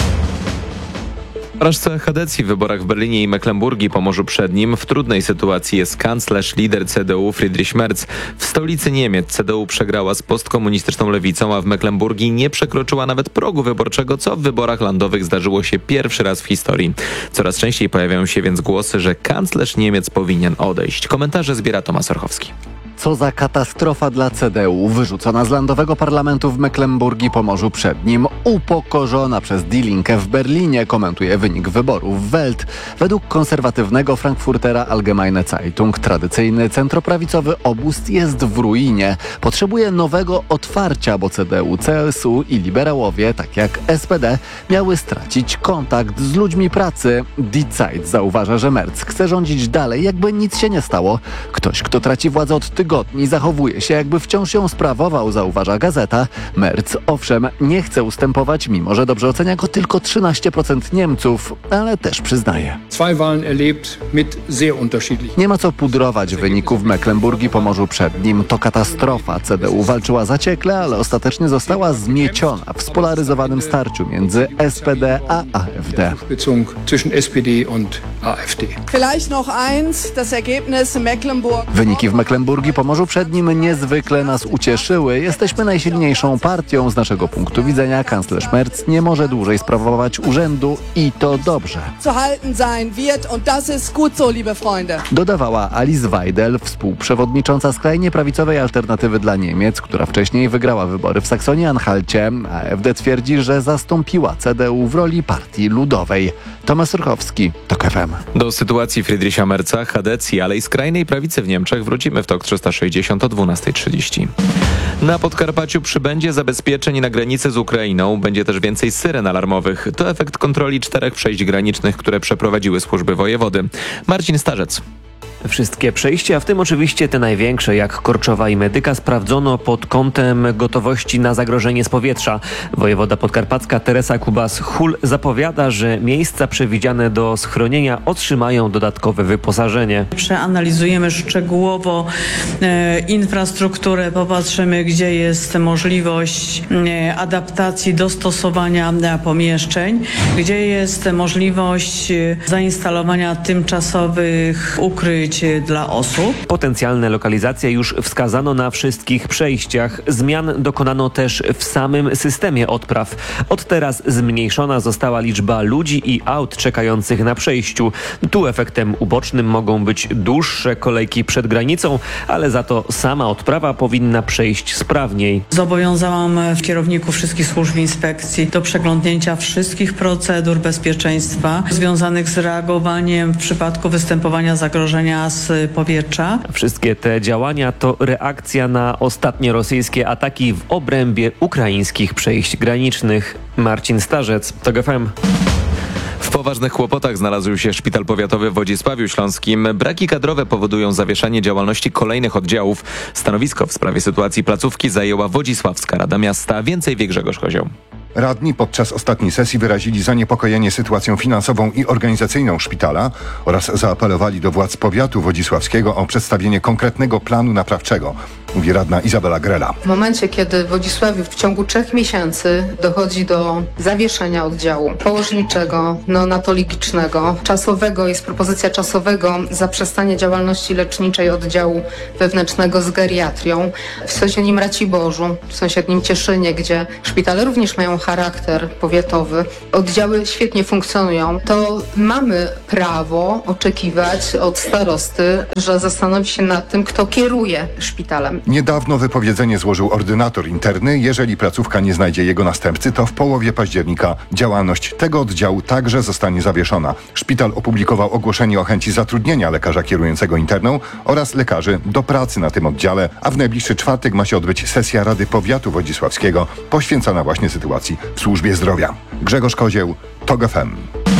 Porażce Hadecji w wyborach w Berlinie i Mecklenburgii, Pomorzu Przednim, w trudnej sytuacji jest kanclerz, lider CDU Friedrich Merz. W stolicy Niemiec CDU przegrała z postkomunistyczną lewicą, a w Mecklenburgii nie przekroczyła nawet progu wyborczego, co w wyborach landowych zdarzyło się pierwszy raz w historii. Coraz częściej pojawiają się więc głosy, że kanclerz Niemiec powinien odejść. Komentarze zbiera Tomasz Orchowski. Co za katastrofa dla CDU, wyrzucona z landowego parlamentu w Mecklenburgii Pomorzu Przednim, upokorzona przez Die Linke w Berlinie, komentuje wynik wyborów Welt. Według konserwatywnego Frankfurtera Allgemeine Zeitung tradycyjny centroprawicowy obóz jest w ruinie. Potrzebuje nowego otwarcia, bo CDU, CSU i liberałowie, tak jak SPD, miały stracić kontakt z ludźmi pracy. Die Zeit zauważa, że Merz chce rządzić dalej, jakby nic się nie stało. Ktoś, kto traci władzę od tygodni, zachowuje się, jakby wciąż ją sprawował, zauważa gazeta. Merz, owszem, nie chce ustępować, mimo że dobrze ocenia go tylko 13% Niemców, ale też przyznaje. Nie ma co pudrować wyników w Mecklenburgii Pomorzu Przednim. To katastrofa. CDU walczyła zaciekle, ale ostatecznie została zmieciona w spolaryzowanym starciu między SPD a AfD. Wyniki w Mecklenburgii Pomorzu Przednim niezwykle nas ucieszyły. Jesteśmy najsilniejszą partią. Z naszego punktu widzenia kanclerz Merz nie może dłużej sprawować urzędu i to dobrze. Dodawała Alice Weidel, współprzewodnicząca skrajnie prawicowej Alternatywy dla Niemiec, która wcześniej wygrała wybory w Saksonii-Anhalcie. AfD twierdzi, że zastąpiła CDU w roli partii ludowej. Tomasz Orchowski, TOK FM. Do sytuacji Friedricha Merza, Hadecji, ale i skrajnej prawicy w Niemczech wrócimy w TOK 360 o 12:30. Na Podkarpaciu przybędzie zabezpieczeń na granicy z Ukrainą. Będzie też więcej syren alarmowych. To efekt kontroli 4 przejść granicznych, które przeprowadziły służby wojewody. Marcin Starzec. Wszystkie przejścia, w tym oczywiście te największe, jak Korczowa i Medyka, sprawdzono pod kątem gotowości na zagrożenie z powietrza. Wojewoda podkarpacka Teresa Kubas-Hul zapowiada, że miejsca przewidziane do schronienia otrzymają dodatkowe wyposażenie. Przeanalizujemy szczegółowo infrastrukturę, popatrzymy, gdzie jest możliwość adaptacji, dostosowania pomieszczeń, gdzie jest możliwość zainstalowania tymczasowych ukryć dla osób. Potencjalne lokalizacje już wskazano na wszystkich przejściach. Zmian dokonano też w samym systemie odpraw. Od teraz zmniejszona została liczba ludzi i aut czekających na przejściu. Tu efektem ubocznym mogą być dłuższe kolejki przed granicą, ale za to sama odprawa powinna przejść sprawniej. Zobowiązałam kierowników wszystkich służb inspekcji do przeglądnięcia wszystkich procedur bezpieczeństwa związanych z reagowaniem w przypadku występowania zagrożenia z powietrza. Wszystkie te działania to reakcja na ostatnie rosyjskie ataki w obrębie ukraińskich przejść granicznych. Marcin Starzec, TOK FM. poważnych kłopotach znalazł się szpital powiatowy w Wodzisławiu Śląskim. Braki kadrowe powodują zawieszanie działalności kolejnych oddziałów. Stanowisko w sprawie sytuacji placówki zajęła Wodzisławska Rada Miasta. Więcej wie Grzegorz Kozioł. Radni podczas ostatniej sesji wyrazili zaniepokojenie sytuacją finansową i organizacyjną szpitala oraz zaapelowali do władz powiatu wodzisławskiego o przedstawienie konkretnego planu naprawczego, mówi radna Izabela Grela. W momencie, kiedy w Wodzisławiu w ciągu 3 miesięcy dochodzi do zawieszenia oddziału położniczego, neonatologicznego, czasowego, jest propozycja czasowego zaprzestania działalności leczniczej oddziału wewnętrznego z geriatrią w sąsiednim Raciborzu, w sąsiednim Cieszynie, gdzie szpitale również mają charakter powiatowy, oddziały świetnie funkcjonują, to mamy prawo oczekiwać od starosty, że zastanowi się nad tym, kto kieruje szpitalem. Niedawno wypowiedzenie złożył ordynator interny. Jeżeli placówka nie znajdzie jego następcy, to w połowie października działalność tego oddziału także zostanie zawieszona. Szpital opublikował ogłoszenie o chęci zatrudnienia lekarza kierującego interną oraz lekarzy do pracy na tym oddziale, a w najbliższy czwartek ma się odbyć sesja Rady Powiatu Wodzisławskiego poświęcona właśnie sytuacji w służbie zdrowia. Grzegorz Kozieł, TOG FM.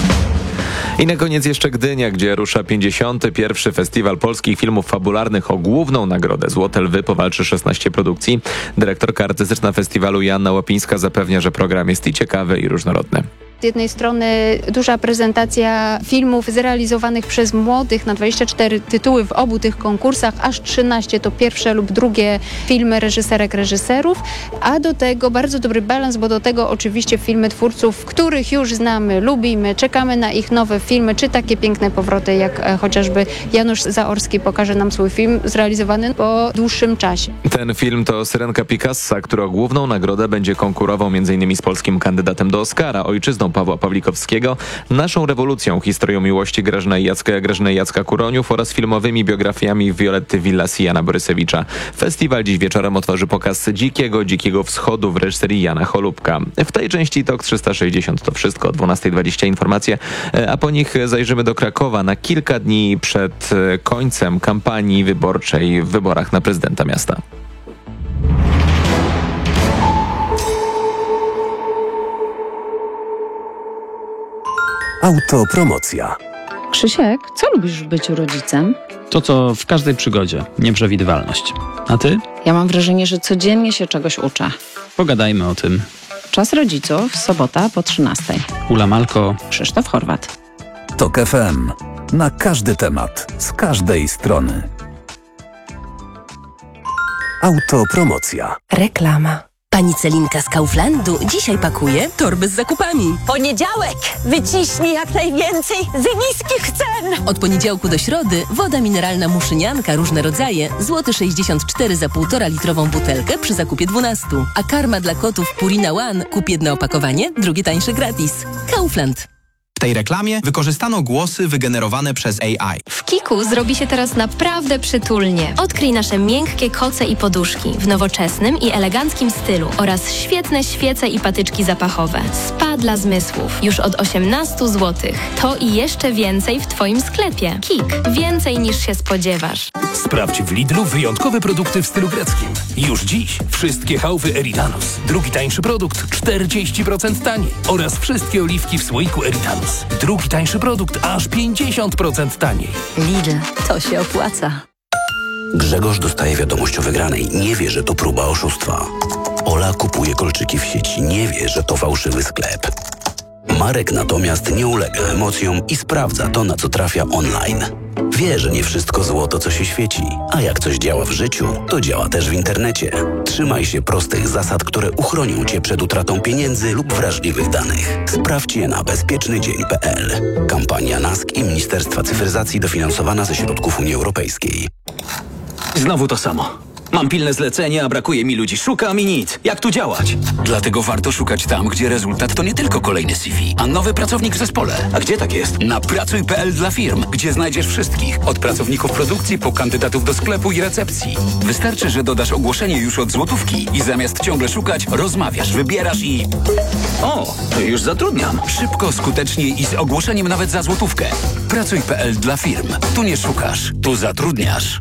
I na koniec jeszcze Gdynia, gdzie rusza 51. Festiwal Polskich Filmów Fabularnych. O główną nagrodę Złote Lwy powalczy 16 produkcji. Dyrektorka artystyczna festiwalu Joanna Łapińska zapewnia, że program jest i ciekawy, i różnorodny. Z jednej strony duża prezentacja filmów zrealizowanych przez młodych na 24 tytuły w obu tych konkursach, aż 13 to pierwsze lub drugie filmy reżyserek, reżyserów, a do tego bardzo dobry balans, bo do tego oczywiście filmy twórców, których już znamy, lubimy, czekamy na ich nowe filmy, czy takie piękne powroty, jak chociażby Janusz Zaorski pokaże nam swój film zrealizowany po dłuższym czasie. Ten film to Syrenka Picassa, który o główną nagrodę będzie konkurował m.in. z polskim kandydatem do Oscara, ojczyzną Pawła Pawlikowskiego, Naszą rewolucją, historią miłości Grażyny i Jacka Kuroniów oraz filmowymi biografiami Violetty Villas i Jana Borysewicza. Festiwal dziś wieczorem otworzy pokaz Dzikiego Wschodu w reżyserii Jana Cholubka. W tej części TOK 360 to wszystko. O 12:20 informacje, a po nich zajrzymy do Krakowa na kilka dni przed końcem kampanii wyborczej w wyborach na prezydenta miasta. Autopromocja. Krzysiek, co lubisz w byciu rodzicem? To, co w każdej przygodzie. Nieprzewidywalność. A ty? Ja mam wrażenie, że codziennie się czegoś uczę. Pogadajmy o tym. Czas rodziców, sobota po 13:00. Ula Malko. Krzysztof Horwat. TOK FM. Na każdy temat. Z każdej strony. Autopromocja. Reklama. Pani Celinka z Kauflandu dzisiaj pakuje torby z zakupami. Poniedziałek! Wyciśnij jak najwięcej ze niskich cen! Od poniedziałku do środy woda mineralna Muszynianka, różne rodzaje, złoty 64 za 1,5 litrową butelkę przy zakupie 12. A karma dla kotów Purina One, kup jedno opakowanie, drugie tańsze gratis. Kaufland. W tej reklamie wykorzystano głosy wygenerowane przez AI. W Kiku zrobi się teraz naprawdę przytulnie. Odkryj nasze miękkie koce i poduszki w nowoczesnym i eleganckim stylu oraz świetne świece i patyczki zapachowe. Spa dla zmysłów. Już od 18 zł. To i jeszcze więcej w Twoim sklepie. Kik. Więcej niż się spodziewasz. Sprawdź w Lidlu wyjątkowe produkty w stylu greckim. Już dziś wszystkie chałwy Eridanus. Drugi tańszy produkt 40% taniej. Oraz wszystkie oliwki w słoiku Eridanus. Drugi tańszy produkt aż 50% taniej. Lidl, to się opłaca. Grzegorz dostaje wiadomość o wygranej. Nie wie, że to próba oszustwa. Ola kupuje kolczyki w sieci. Nie wie, że to fałszywy sklep. Marek natomiast nie ulega emocjom i sprawdza to, na co trafia online. Wie, że nie wszystko złoto, co się świeci, a jak coś działa w życiu, to działa też w internecie. Trzymaj się prostych zasad, które uchronią Cię przed utratą pieniędzy lub wrażliwych danych. Sprawdź je na bezpiecznydzień.pl. Kampania NASK i Ministerstwa Cyfryzacji dofinansowana ze środków Unii Europejskiej. Znowu to samo. Mam pilne zlecenie, a brakuje mi ludzi. Szukam i nic. Jak tu działać? Dlatego warto szukać tam, gdzie rezultat to nie tylko kolejny CV, a nowy pracownik w zespole. A gdzie tak jest? Na pracuj.pl dla firm, gdzie znajdziesz wszystkich. Od pracowników produkcji po kandydatów do sklepu i recepcji. Wystarczy, że dodasz ogłoszenie już od złotówki i zamiast ciągle szukać, rozmawiasz, wybierasz i... O, to już zatrudniam. Szybko, skutecznie i z ogłoszeniem nawet za złotówkę. Pracuj.pl dla firm. Tu nie szukasz, tu zatrudniasz.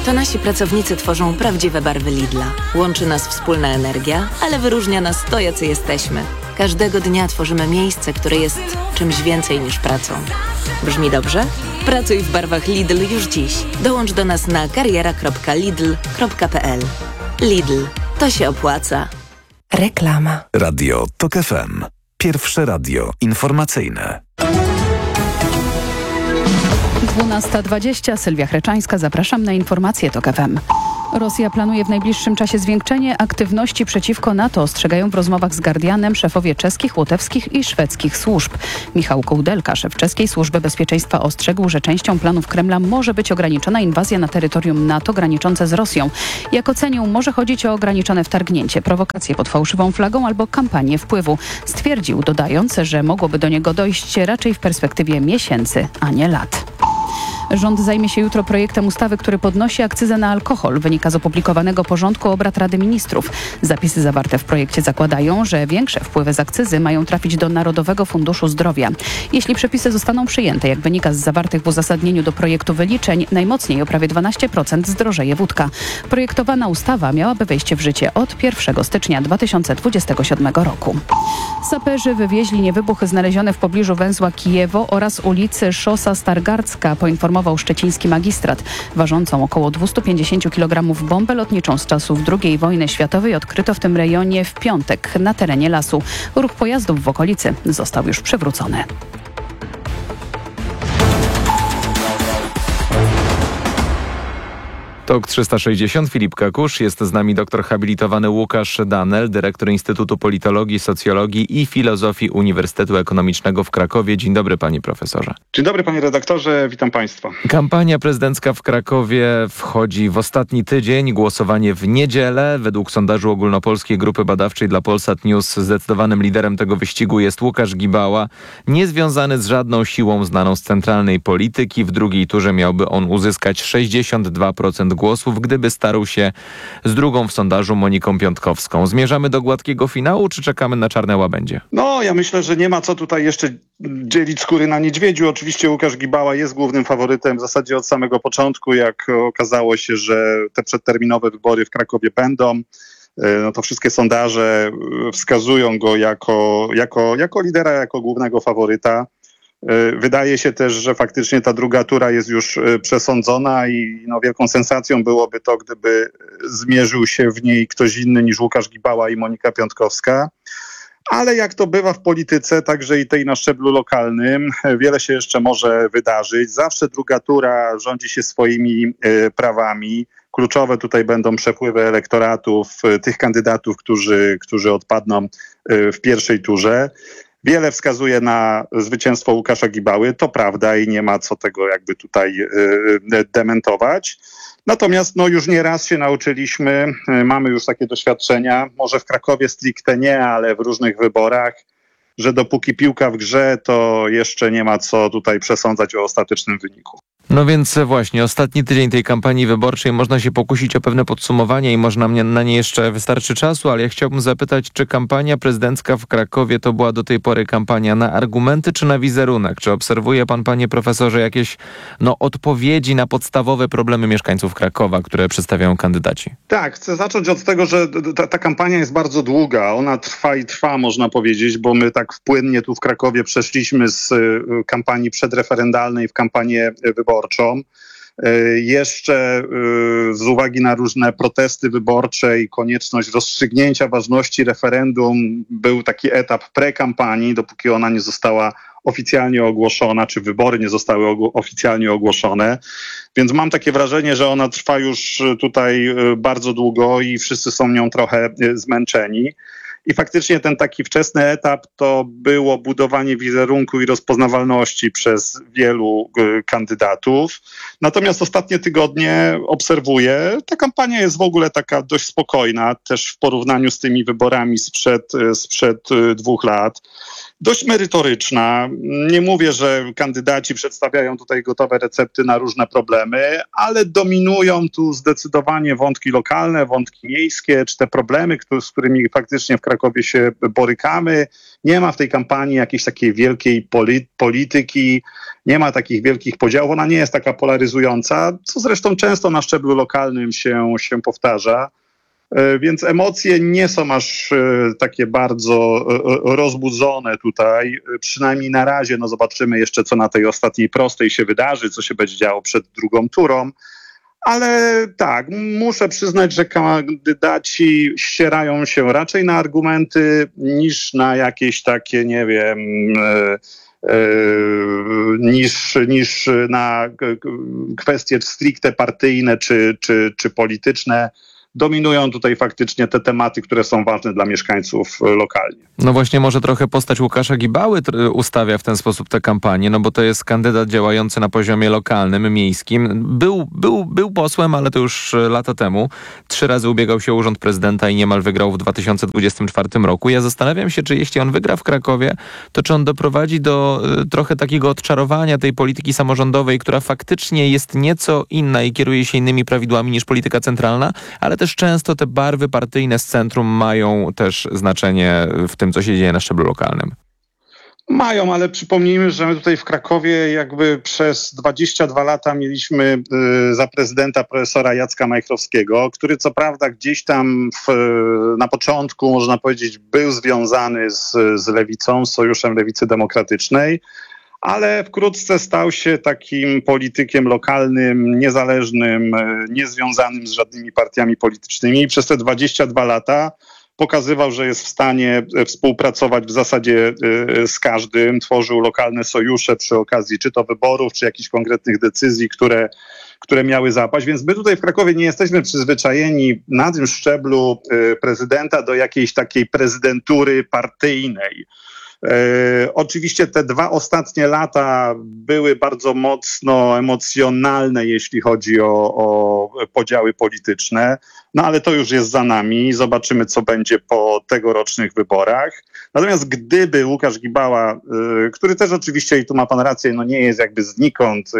To nasi pracownicy tworzą prawdziwe barwy Lidla. Łączy nas wspólna energia, ale wyróżnia nas to, jacy jesteśmy. Każdego dnia tworzymy miejsce, które jest czymś więcej niż pracą. Brzmi dobrze? Pracuj w barwach Lidl już dziś. Dołącz do nas na kariera.lidl.pl. Lidl. To się opłaca. Reklama. Radio TOK FM. Pierwsze radio informacyjne. 12:20. Sylwia Chreczańska. Zapraszam na informacje TOK FM. Rosja planuje w najbliższym czasie zwiększenie aktywności przeciwko NATO, ostrzegają w rozmowach z Guardianem szefowie czeskich, łotewskich i szwedzkich służb. Michał Kołdelka, szef czeskiej służby bezpieczeństwa, ostrzegł, że częścią planów Kremla może być ograniczona inwazja na terytorium NATO graniczące z Rosją. Jak ocenił, może chodzić o ograniczone wtargnięcie, prowokacje pod fałszywą flagą albo kampanię wpływu. Stwierdził, dodając, że mogłoby do niego dojść raczej w perspektywie miesięcy, a nie lat. Rząd zajmie się jutro projektem ustawy, który podnosi akcyzę na alkohol. Wynika z opublikowanego porządku obrad Rady Ministrów. Zapisy zawarte w projekcie zakładają, że większe wpływy z akcyzy mają trafić do Narodowego Funduszu Zdrowia. Jeśli przepisy zostaną przyjęte, jak wynika z zawartych w uzasadnieniu do projektu wyliczeń, najmocniej o prawie 12% zdrożeje wódka. Projektowana ustawa miałaby wejść w życie od 1 stycznia 2027 roku. Saperzy wywieźli niewybuchy znalezione w pobliżu węzła Kijewo oraz ulicy Szosa Stargardzka, poinformował szczeciński magistrat. Ważącą około 250 kg bombę lotniczą z czasów II wojny światowej odkryto w tym rejonie w piątek na terenie lasu. Ruch pojazdów w okolicy został już przywrócony. TOK 360, Filip Kakusz, jest z nami doktor habilitowany Łukasz Danel, dyrektor Instytutu Politologii, Socjologii i Filozofii Uniwersytetu Ekonomicznego w Krakowie. Dzień dobry, panie profesorze. Dzień dobry, panie redaktorze, witam państwa. Kampania prezydencka w Krakowie wchodzi w ostatni tydzień, głosowanie w niedzielę. Według sondażu ogólnopolskiej grupy badawczej dla Polsat News zdecydowanym liderem tego wyścigu jest Łukasz Gibała, niezwiązany z żadną siłą znaną z centralnej polityki. W drugiej turze miałby on uzyskać 62% głosów, gdyby starł się z drugą w sondażu Moniką Piątkowską. Zmierzamy do gładkiego finału, czy czekamy na czarne łabędzie? No, ja myślę, że nie ma co tutaj jeszcze dzielić skóry na niedźwiedziu. Oczywiście Łukasz Gibała jest głównym faworytem w zasadzie od samego początku, jak okazało się, że te przedterminowe wybory w Krakowie będą. No to wszystkie sondaże wskazują go jako lidera, jako głównego faworyta. Wydaje się też, że faktycznie ta druga tura jest już przesądzona i wielką sensacją byłoby to, gdyby zmierzył się w niej ktoś inny niż Łukasz Gibała i Monika Piątkowska. Ale jak to bywa w polityce, także i tej na szczeblu lokalnym, wiele się jeszcze może wydarzyć. Zawsze druga tura rządzi się swoimi prawami. Kluczowe tutaj będą przepływy elektoratów tych kandydatów, którzy odpadną w pierwszej turze. Wiele wskazuje na zwycięstwo Łukasza Gibały, to prawda i nie ma co tego jakby tutaj dementować. Natomiast już nieraz się nauczyliśmy, mamy już takie doświadczenia, może w Krakowie stricte nie, ale w różnych wyborach, że dopóki piłka w grze, to jeszcze nie ma co tutaj przesądzać o ostatecznym wyniku. No więc właśnie, ostatni tydzień tej kampanii wyborczej, można się pokusić o pewne podsumowanie i można na nie jeszcze wystarczy czasu, ale ja chciałbym zapytać, czy kampania prezydencka w Krakowie to była do tej pory kampania na argumenty czy na wizerunek? Czy obserwuje pan, panie profesorze, jakieś odpowiedzi na podstawowe problemy mieszkańców Krakowa, które przedstawiają kandydaci? Tak, chcę zacząć od tego, że ta kampania jest bardzo długa. Ona trwa i trwa, można powiedzieć, bo my tak płynnie tu w Krakowie przeszliśmy z kampanii przedreferendalnej w kampanię wyborczą. Jeszcze z uwagi na różne protesty wyborcze i konieczność rozstrzygnięcia ważności referendum był taki etap prekampanii, dopóki ona nie została oficjalnie ogłoszona, czy wybory nie zostały oficjalnie ogłoszone. Więc mam takie wrażenie, że ona trwa już tutaj bardzo długo i wszyscy są nią trochę zmęczeni. I faktycznie ten taki wczesny etap to było budowanie wizerunku i rozpoznawalności przez wielu kandydatów. Natomiast ostatnie tygodnie obserwuję, ta kampania jest w ogóle taka dość spokojna, też w porównaniu z tymi wyborami sprzed 2 lat. dość merytoryczna. Nie mówię, że kandydaci przedstawiają tutaj gotowe recepty na różne problemy, ale dominują tu zdecydowanie wątki lokalne, wątki miejskie, czy te problemy, z którymi faktycznie w Krakowie się borykamy. Nie ma w tej kampanii jakiejś takiej wielkiej polityki, nie ma takich wielkich podziałów, ona nie jest taka polaryzująca, co zresztą często na szczeblu lokalnym się powtarza. Więc emocje nie są aż takie bardzo rozbudzone tutaj, przynajmniej na razie. No zobaczymy jeszcze, co na tej ostatniej prostej się wydarzy, co się będzie działo przed drugą turą. Ale tak, muszę przyznać, że kandydaci ścierają się raczej na argumenty niż na jakieś takie, nie wiem, niż na kwestie stricte partyjne czy polityczne. Dominują tutaj faktycznie te tematy, które są ważne dla mieszkańców lokalnie. No właśnie, może trochę postać Łukasza Gibały ustawia w ten sposób tę kampanię, no bo to jest kandydat działający na poziomie lokalnym, miejskim. Był posłem, ale to już lata temu. 3 razy ubiegał się o urząd prezydenta i niemal wygrał w 2024 roku. Ja zastanawiam się, czy jeśli on wygra w Krakowie, to czy on doprowadzi do trochę takiego odczarowania tej polityki samorządowej, która faktycznie jest nieco inna i kieruje się innymi prawidłami niż polityka centralna, ale też często te barwy partyjne z centrum mają też znaczenie w tym, co się dzieje na szczeblu lokalnym. Mają, ale przypomnijmy, że my tutaj w Krakowie jakby przez 22 lata mieliśmy za prezydenta profesora Jacka Majchrowskiego, który co prawda gdzieś tam na początku, można powiedzieć, był związany z lewicą, z Sojuszem Lewicy Demokratycznej, ale wkrótce stał się takim politykiem lokalnym, niezależnym, niezwiązanym z żadnymi partiami politycznymi i przez te 22 lata pokazywał, że jest w stanie współpracować w zasadzie z każdym, tworzył lokalne sojusze przy okazji czy to wyborów, czy jakichś konkretnych decyzji, które miały zapaść. Więc my tutaj w Krakowie nie jesteśmy przyzwyczajeni na tym szczeblu prezydenta do jakiejś takiej prezydentury partyjnej. Oczywiście te 2 ostatnie lata były bardzo mocno emocjonalne, jeśli chodzi o podziały polityczne, no ale to już jest za nami. Zobaczymy, co będzie po tegorocznych wyborach. Natomiast gdyby Łukasz Gibała, który też oczywiście, i tu ma pan rację, no nie jest jakby znikąd,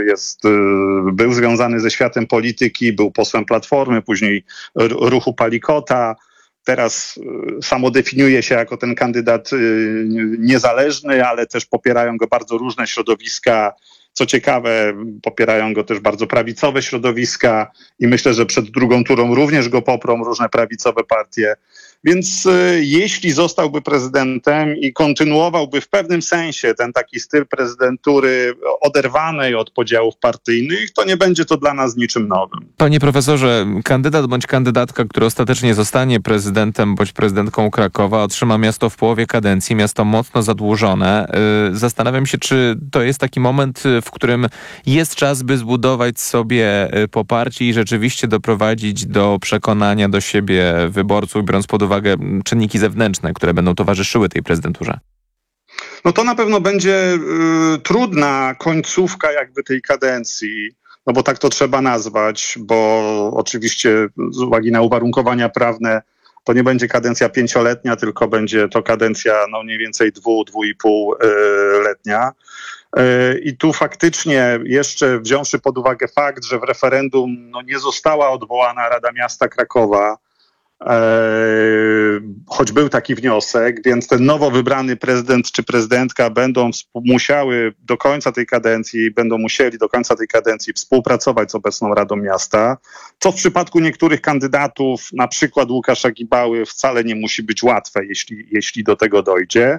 był związany ze światem polityki, był posłem Platformy, później ruchu Palikota, teraz samo definiuje się jako ten kandydat niezależny, ale też popierają go bardzo różne środowiska. Co ciekawe, popierają go też bardzo prawicowe środowiska i myślę, że przed drugą turą również go poprą różne prawicowe partie. Więc jeśli zostałby prezydentem i kontynuowałby w pewnym sensie ten taki styl prezydentury oderwanej od podziałów partyjnych, to nie będzie to dla nas niczym nowym. Panie profesorze, kandydat bądź kandydatka, który ostatecznie zostanie prezydentem bądź prezydentką Krakowa, otrzyma miasto w połowie kadencji, miasto mocno zadłużone. Zastanawiam się, czy to jest taki moment, w którym jest czas, by zbudować sobie poparcie i rzeczywiście doprowadzić do przekonania do siebie wyborców, biorąc pod uwagę czynniki zewnętrzne, które będą towarzyszyły tej prezydenturze? No to na pewno będzie trudna końcówka jakby tej kadencji, no bo tak to trzeba nazwać, bo oczywiście z uwagi na uwarunkowania prawne to nie będzie kadencja 5-letnia, tylko będzie to kadencja no mniej więcej 2-2,5-letnia. I tu faktycznie jeszcze wziąwszy pod uwagę fakt, że w referendum no nie została odwołana Rada Miasta Krakowa, choć był taki wniosek, więc ten nowo wybrany prezydent czy prezydentka będą musieli do końca tej kadencji współpracować z obecną Radą Miasta, co w przypadku niektórych kandydatów, na przykład Łukasza Gibały, wcale nie musi być łatwe, jeśli do tego dojdzie.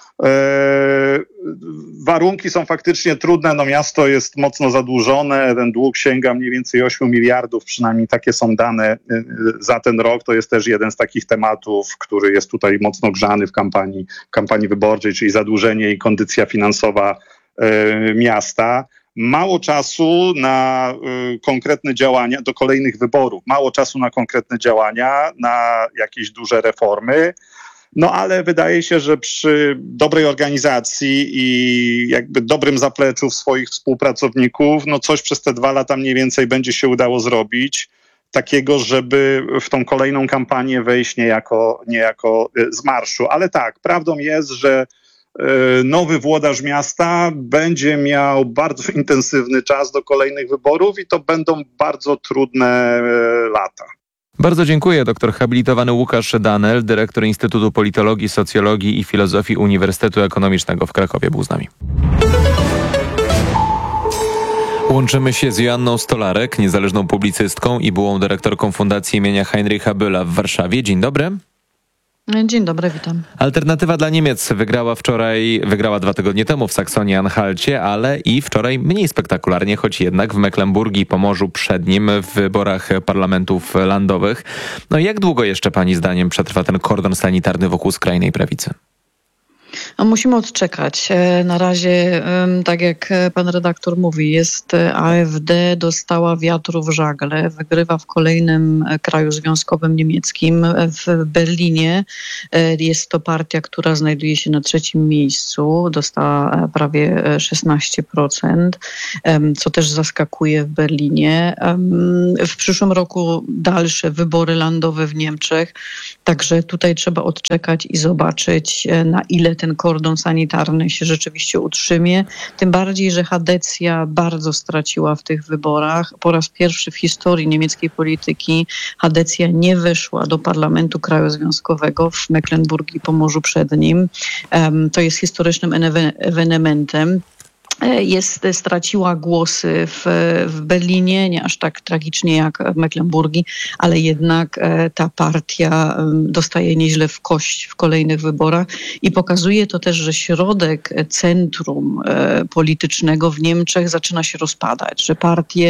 Warunki są faktycznie trudne, no miasto jest mocno zadłużone, ten dług sięga mniej więcej 8 miliardów, przynajmniej takie są dane za ten rok. To jest też jeden z takich tematów, który jest tutaj mocno grzany w kampanii wyborczej, czyli zadłużenie i kondycja finansowa miasta. Mało czasu na konkretne działania do kolejnych wyborów, mało czasu na konkretne działania, na jakieś duże reformy. No ale wydaje się, że przy dobrej organizacji i jakby dobrym zapleczu swoich współpracowników, no coś przez te 2 lata mniej więcej będzie się udało zrobić, takiego, żeby w tą kolejną kampanię wejść niejako z marszu. Ale tak, prawdą jest, że nowy włodarz miasta będzie miał bardzo intensywny czas do kolejnych wyborów i to będą bardzo trudne lata. Bardzo dziękuję. Doktor habilitowany Łukasz Danel, dyrektor Instytutu Politologii, Socjologii i Filozofii Uniwersytetu Ekonomicznego w Krakowie, był z nami. Łączymy się z Joanną Stolarek, niezależną publicystką i byłą dyrektorką Fundacji imienia Heinricha Bölla w Warszawie. Dzień dobry. Dzień dobry, witam. Alternatywa dla Niemiec wygrała 2 tygodnie temu w Saksonii-Anhalcie, ale i wczoraj mniej spektakularnie, choć jednak w Mecklenburgii i Pomorzu Przednim w wyborach parlamentów landowych. No jak długo jeszcze pani zdaniem przetrwa ten kordon sanitarny wokół skrajnej prawicy? No, musimy odczekać. Na razie, tak jak pan redaktor mówi, jest AfD, dostała wiatru w żagle, wygrywa w kolejnym kraju związkowym niemieckim. W Berlinie jest to partia, która znajduje się na 3. miejscu, dostała prawie 16%, co też zaskakuje w Berlinie. W przyszłym roku dalsze wybory landowe w Niemczech, także tutaj trzeba odczekać i zobaczyć, na ile ten kordon sanitarny się rzeczywiście utrzymie. Tym bardziej, że Hadecja bardzo straciła w tych wyborach. Po raz pierwszy w historii niemieckiej polityki Hadecja nie weszła do parlamentu kraju związkowego w Mecklenburgii i Pomorzu Przednim. To jest historycznym ewenementem. Straciła głosy w Berlinie, nie aż tak tragicznie jak w Mecklenburgii, ale jednak ta partia dostaje nieźle w kość w kolejnych wyborach i pokazuje to też, że środek centrum politycznego w Niemczech zaczyna się rozpadać, że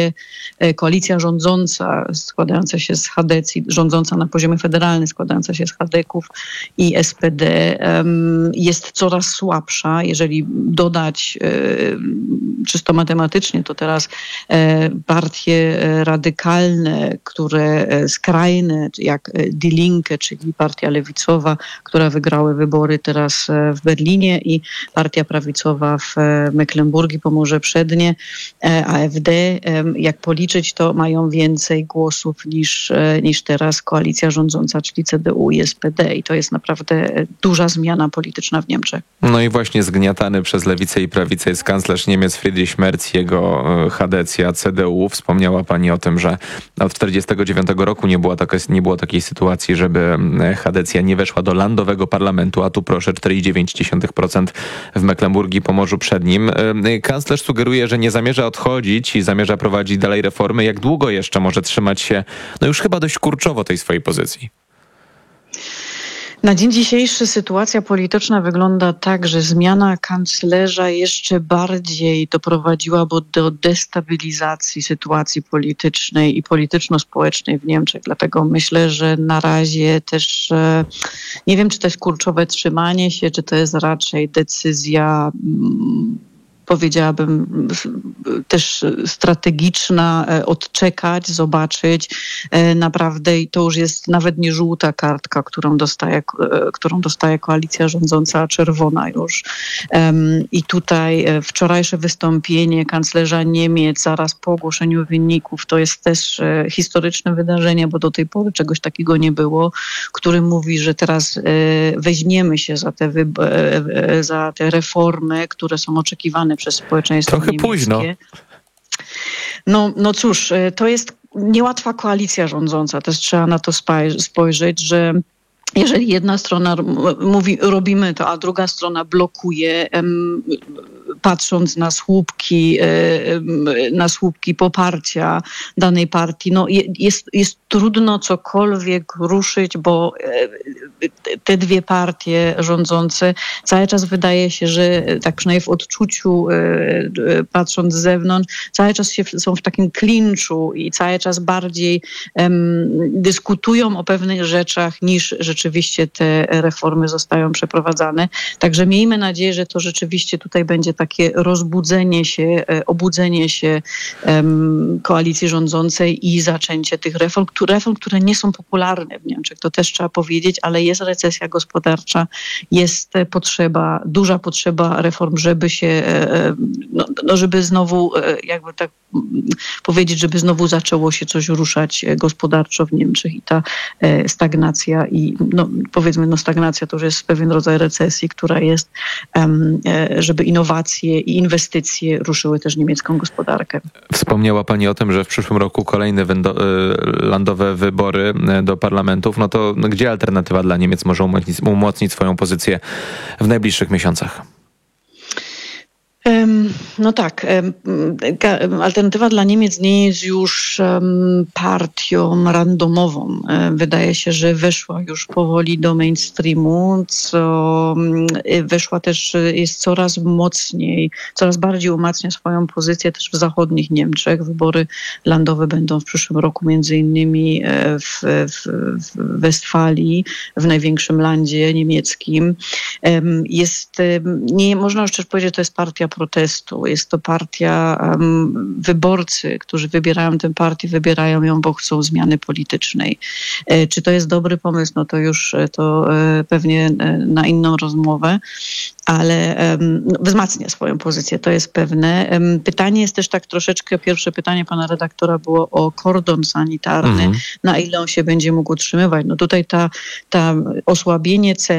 koalicja rządząca składająca się z Hadecji, rządząca na poziomie federalnym składająca się z Hadeków i SPD jest coraz słabsza. Jeżeli dodać czysto matematycznie, to teraz partie radykalne, skrajne, jak Die Linke, czyli partia lewicowa, która wygrały wybory teraz w Berlinie, i partia prawicowa w Mecklenburgii, Pomorze Przednie, AfD, jak policzyć, to mają więcej głosów niż teraz koalicja rządząca, czyli CDU i SPD. I to jest naprawdę duża zmiana polityczna w Niemczech. No i właśnie zgniatany przez lewicę i prawicę jest kanclerz Niemiec Friedrich Merz, jego Hadecja, CDU. Wspomniała pani o tym, że od 1949 roku nie było takiej sytuacji, żeby Hadecja nie weszła do landowego parlamentu, a tu proszę 4,9% w Mecklenburgii, Pomorzu Przednim. Kanclerz sugeruje, że nie zamierza odchodzić i zamierza prowadzić dalej reformy. Jak długo jeszcze może trzymać się, już chyba dość kurczowo, tej swojej pozycji? Na dzień dzisiejszy sytuacja polityczna wygląda tak, że zmiana kanclerza jeszcze bardziej doprowadziłaby do destabilizacji sytuacji politycznej i polityczno-społecznej w Niemczech. Dlatego myślę, że na razie też nie wiem, czy to jest kurczowe trzymanie się, czy to jest raczej decyzja, powiedziałabym, też strategiczna, odczekać, zobaczyć. Naprawdę, i to już jest nawet nie żółta kartka, którą dostaje koalicja rządząca, a czerwona już. I tutaj wczorajsze wystąpienie kanclerza Niemiec zaraz po ogłoszeniu wyników, to jest też historyczne wydarzenie, bo do tej pory czegoś takiego nie było, który mówi, że teraz weźmiemy się za te reformy, które są oczekiwane przez społeczeństwo niemieckie. Trochę późno. No cóż, to jest niełatwa koalicja rządząca. Też trzeba na to spojrzeć, że jeżeli jedna strona mówi robimy to, a druga strona blokuje, patrząc na słupki poparcia danej partii, jest trudno cokolwiek ruszyć, bo te dwie partie rządzące cały czas wydaje się, że tak przynajmniej w odczuciu, patrząc z zewnątrz, cały czas są w takim klinczu i cały czas bardziej dyskutują o pewnych rzeczach, niż rzeczywiście te reformy zostają przeprowadzane. Także miejmy nadzieję, że to rzeczywiście tutaj będzie takie rozbudzenie się, obudzenie się koalicji rządzącej i zaczęcie tych reform, które nie są popularne w Niemczech, to też trzeba powiedzieć, ale jest recesja gospodarcza, jest duża potrzeba reform, żeby się, żeby znowu, jakby tak powiedzieć, żeby znowu zaczęło się coś ruszać gospodarczo w Niemczech i ta stagnacja stagnacja to już jest pewien rodzaj recesji, która jest, żeby innowacje i inwestycje ruszyły też niemiecką gospodarkę. Wspomniała Pani o tym, że w przyszłym roku kolejne landowe wybory do parlamentów. No to gdzie alternatywa dla Niemiec może umocnić swoją pozycję w najbliższych miesiącach? No tak, alternatywa dla Niemiec nie jest już partią randomową. Wydaje się, że weszła już powoli do mainstreamu, co weszła też, jest coraz bardziej umacnia swoją pozycję też w zachodnich Niemczech. Wybory landowe będą w przyszłym roku między innymi w Westfalii, w największym landzie niemieckim. Nie można już też powiedzieć, że to jest partia protestu. Jest to partia, wyborcy, którzy wybierają tę partię, wybierają ją, bo chcą zmiany politycznej. Czy to jest dobry pomysł? No to już pewnie na inną rozmowę, ale wzmacnia swoją pozycję, to jest pewne. Pytanie jest też tak troszeczkę, pierwsze pytanie pana redaktora było o kordon sanitarny, na ile on się będzie mógł utrzymywać. No tutaj ta osłabienie cen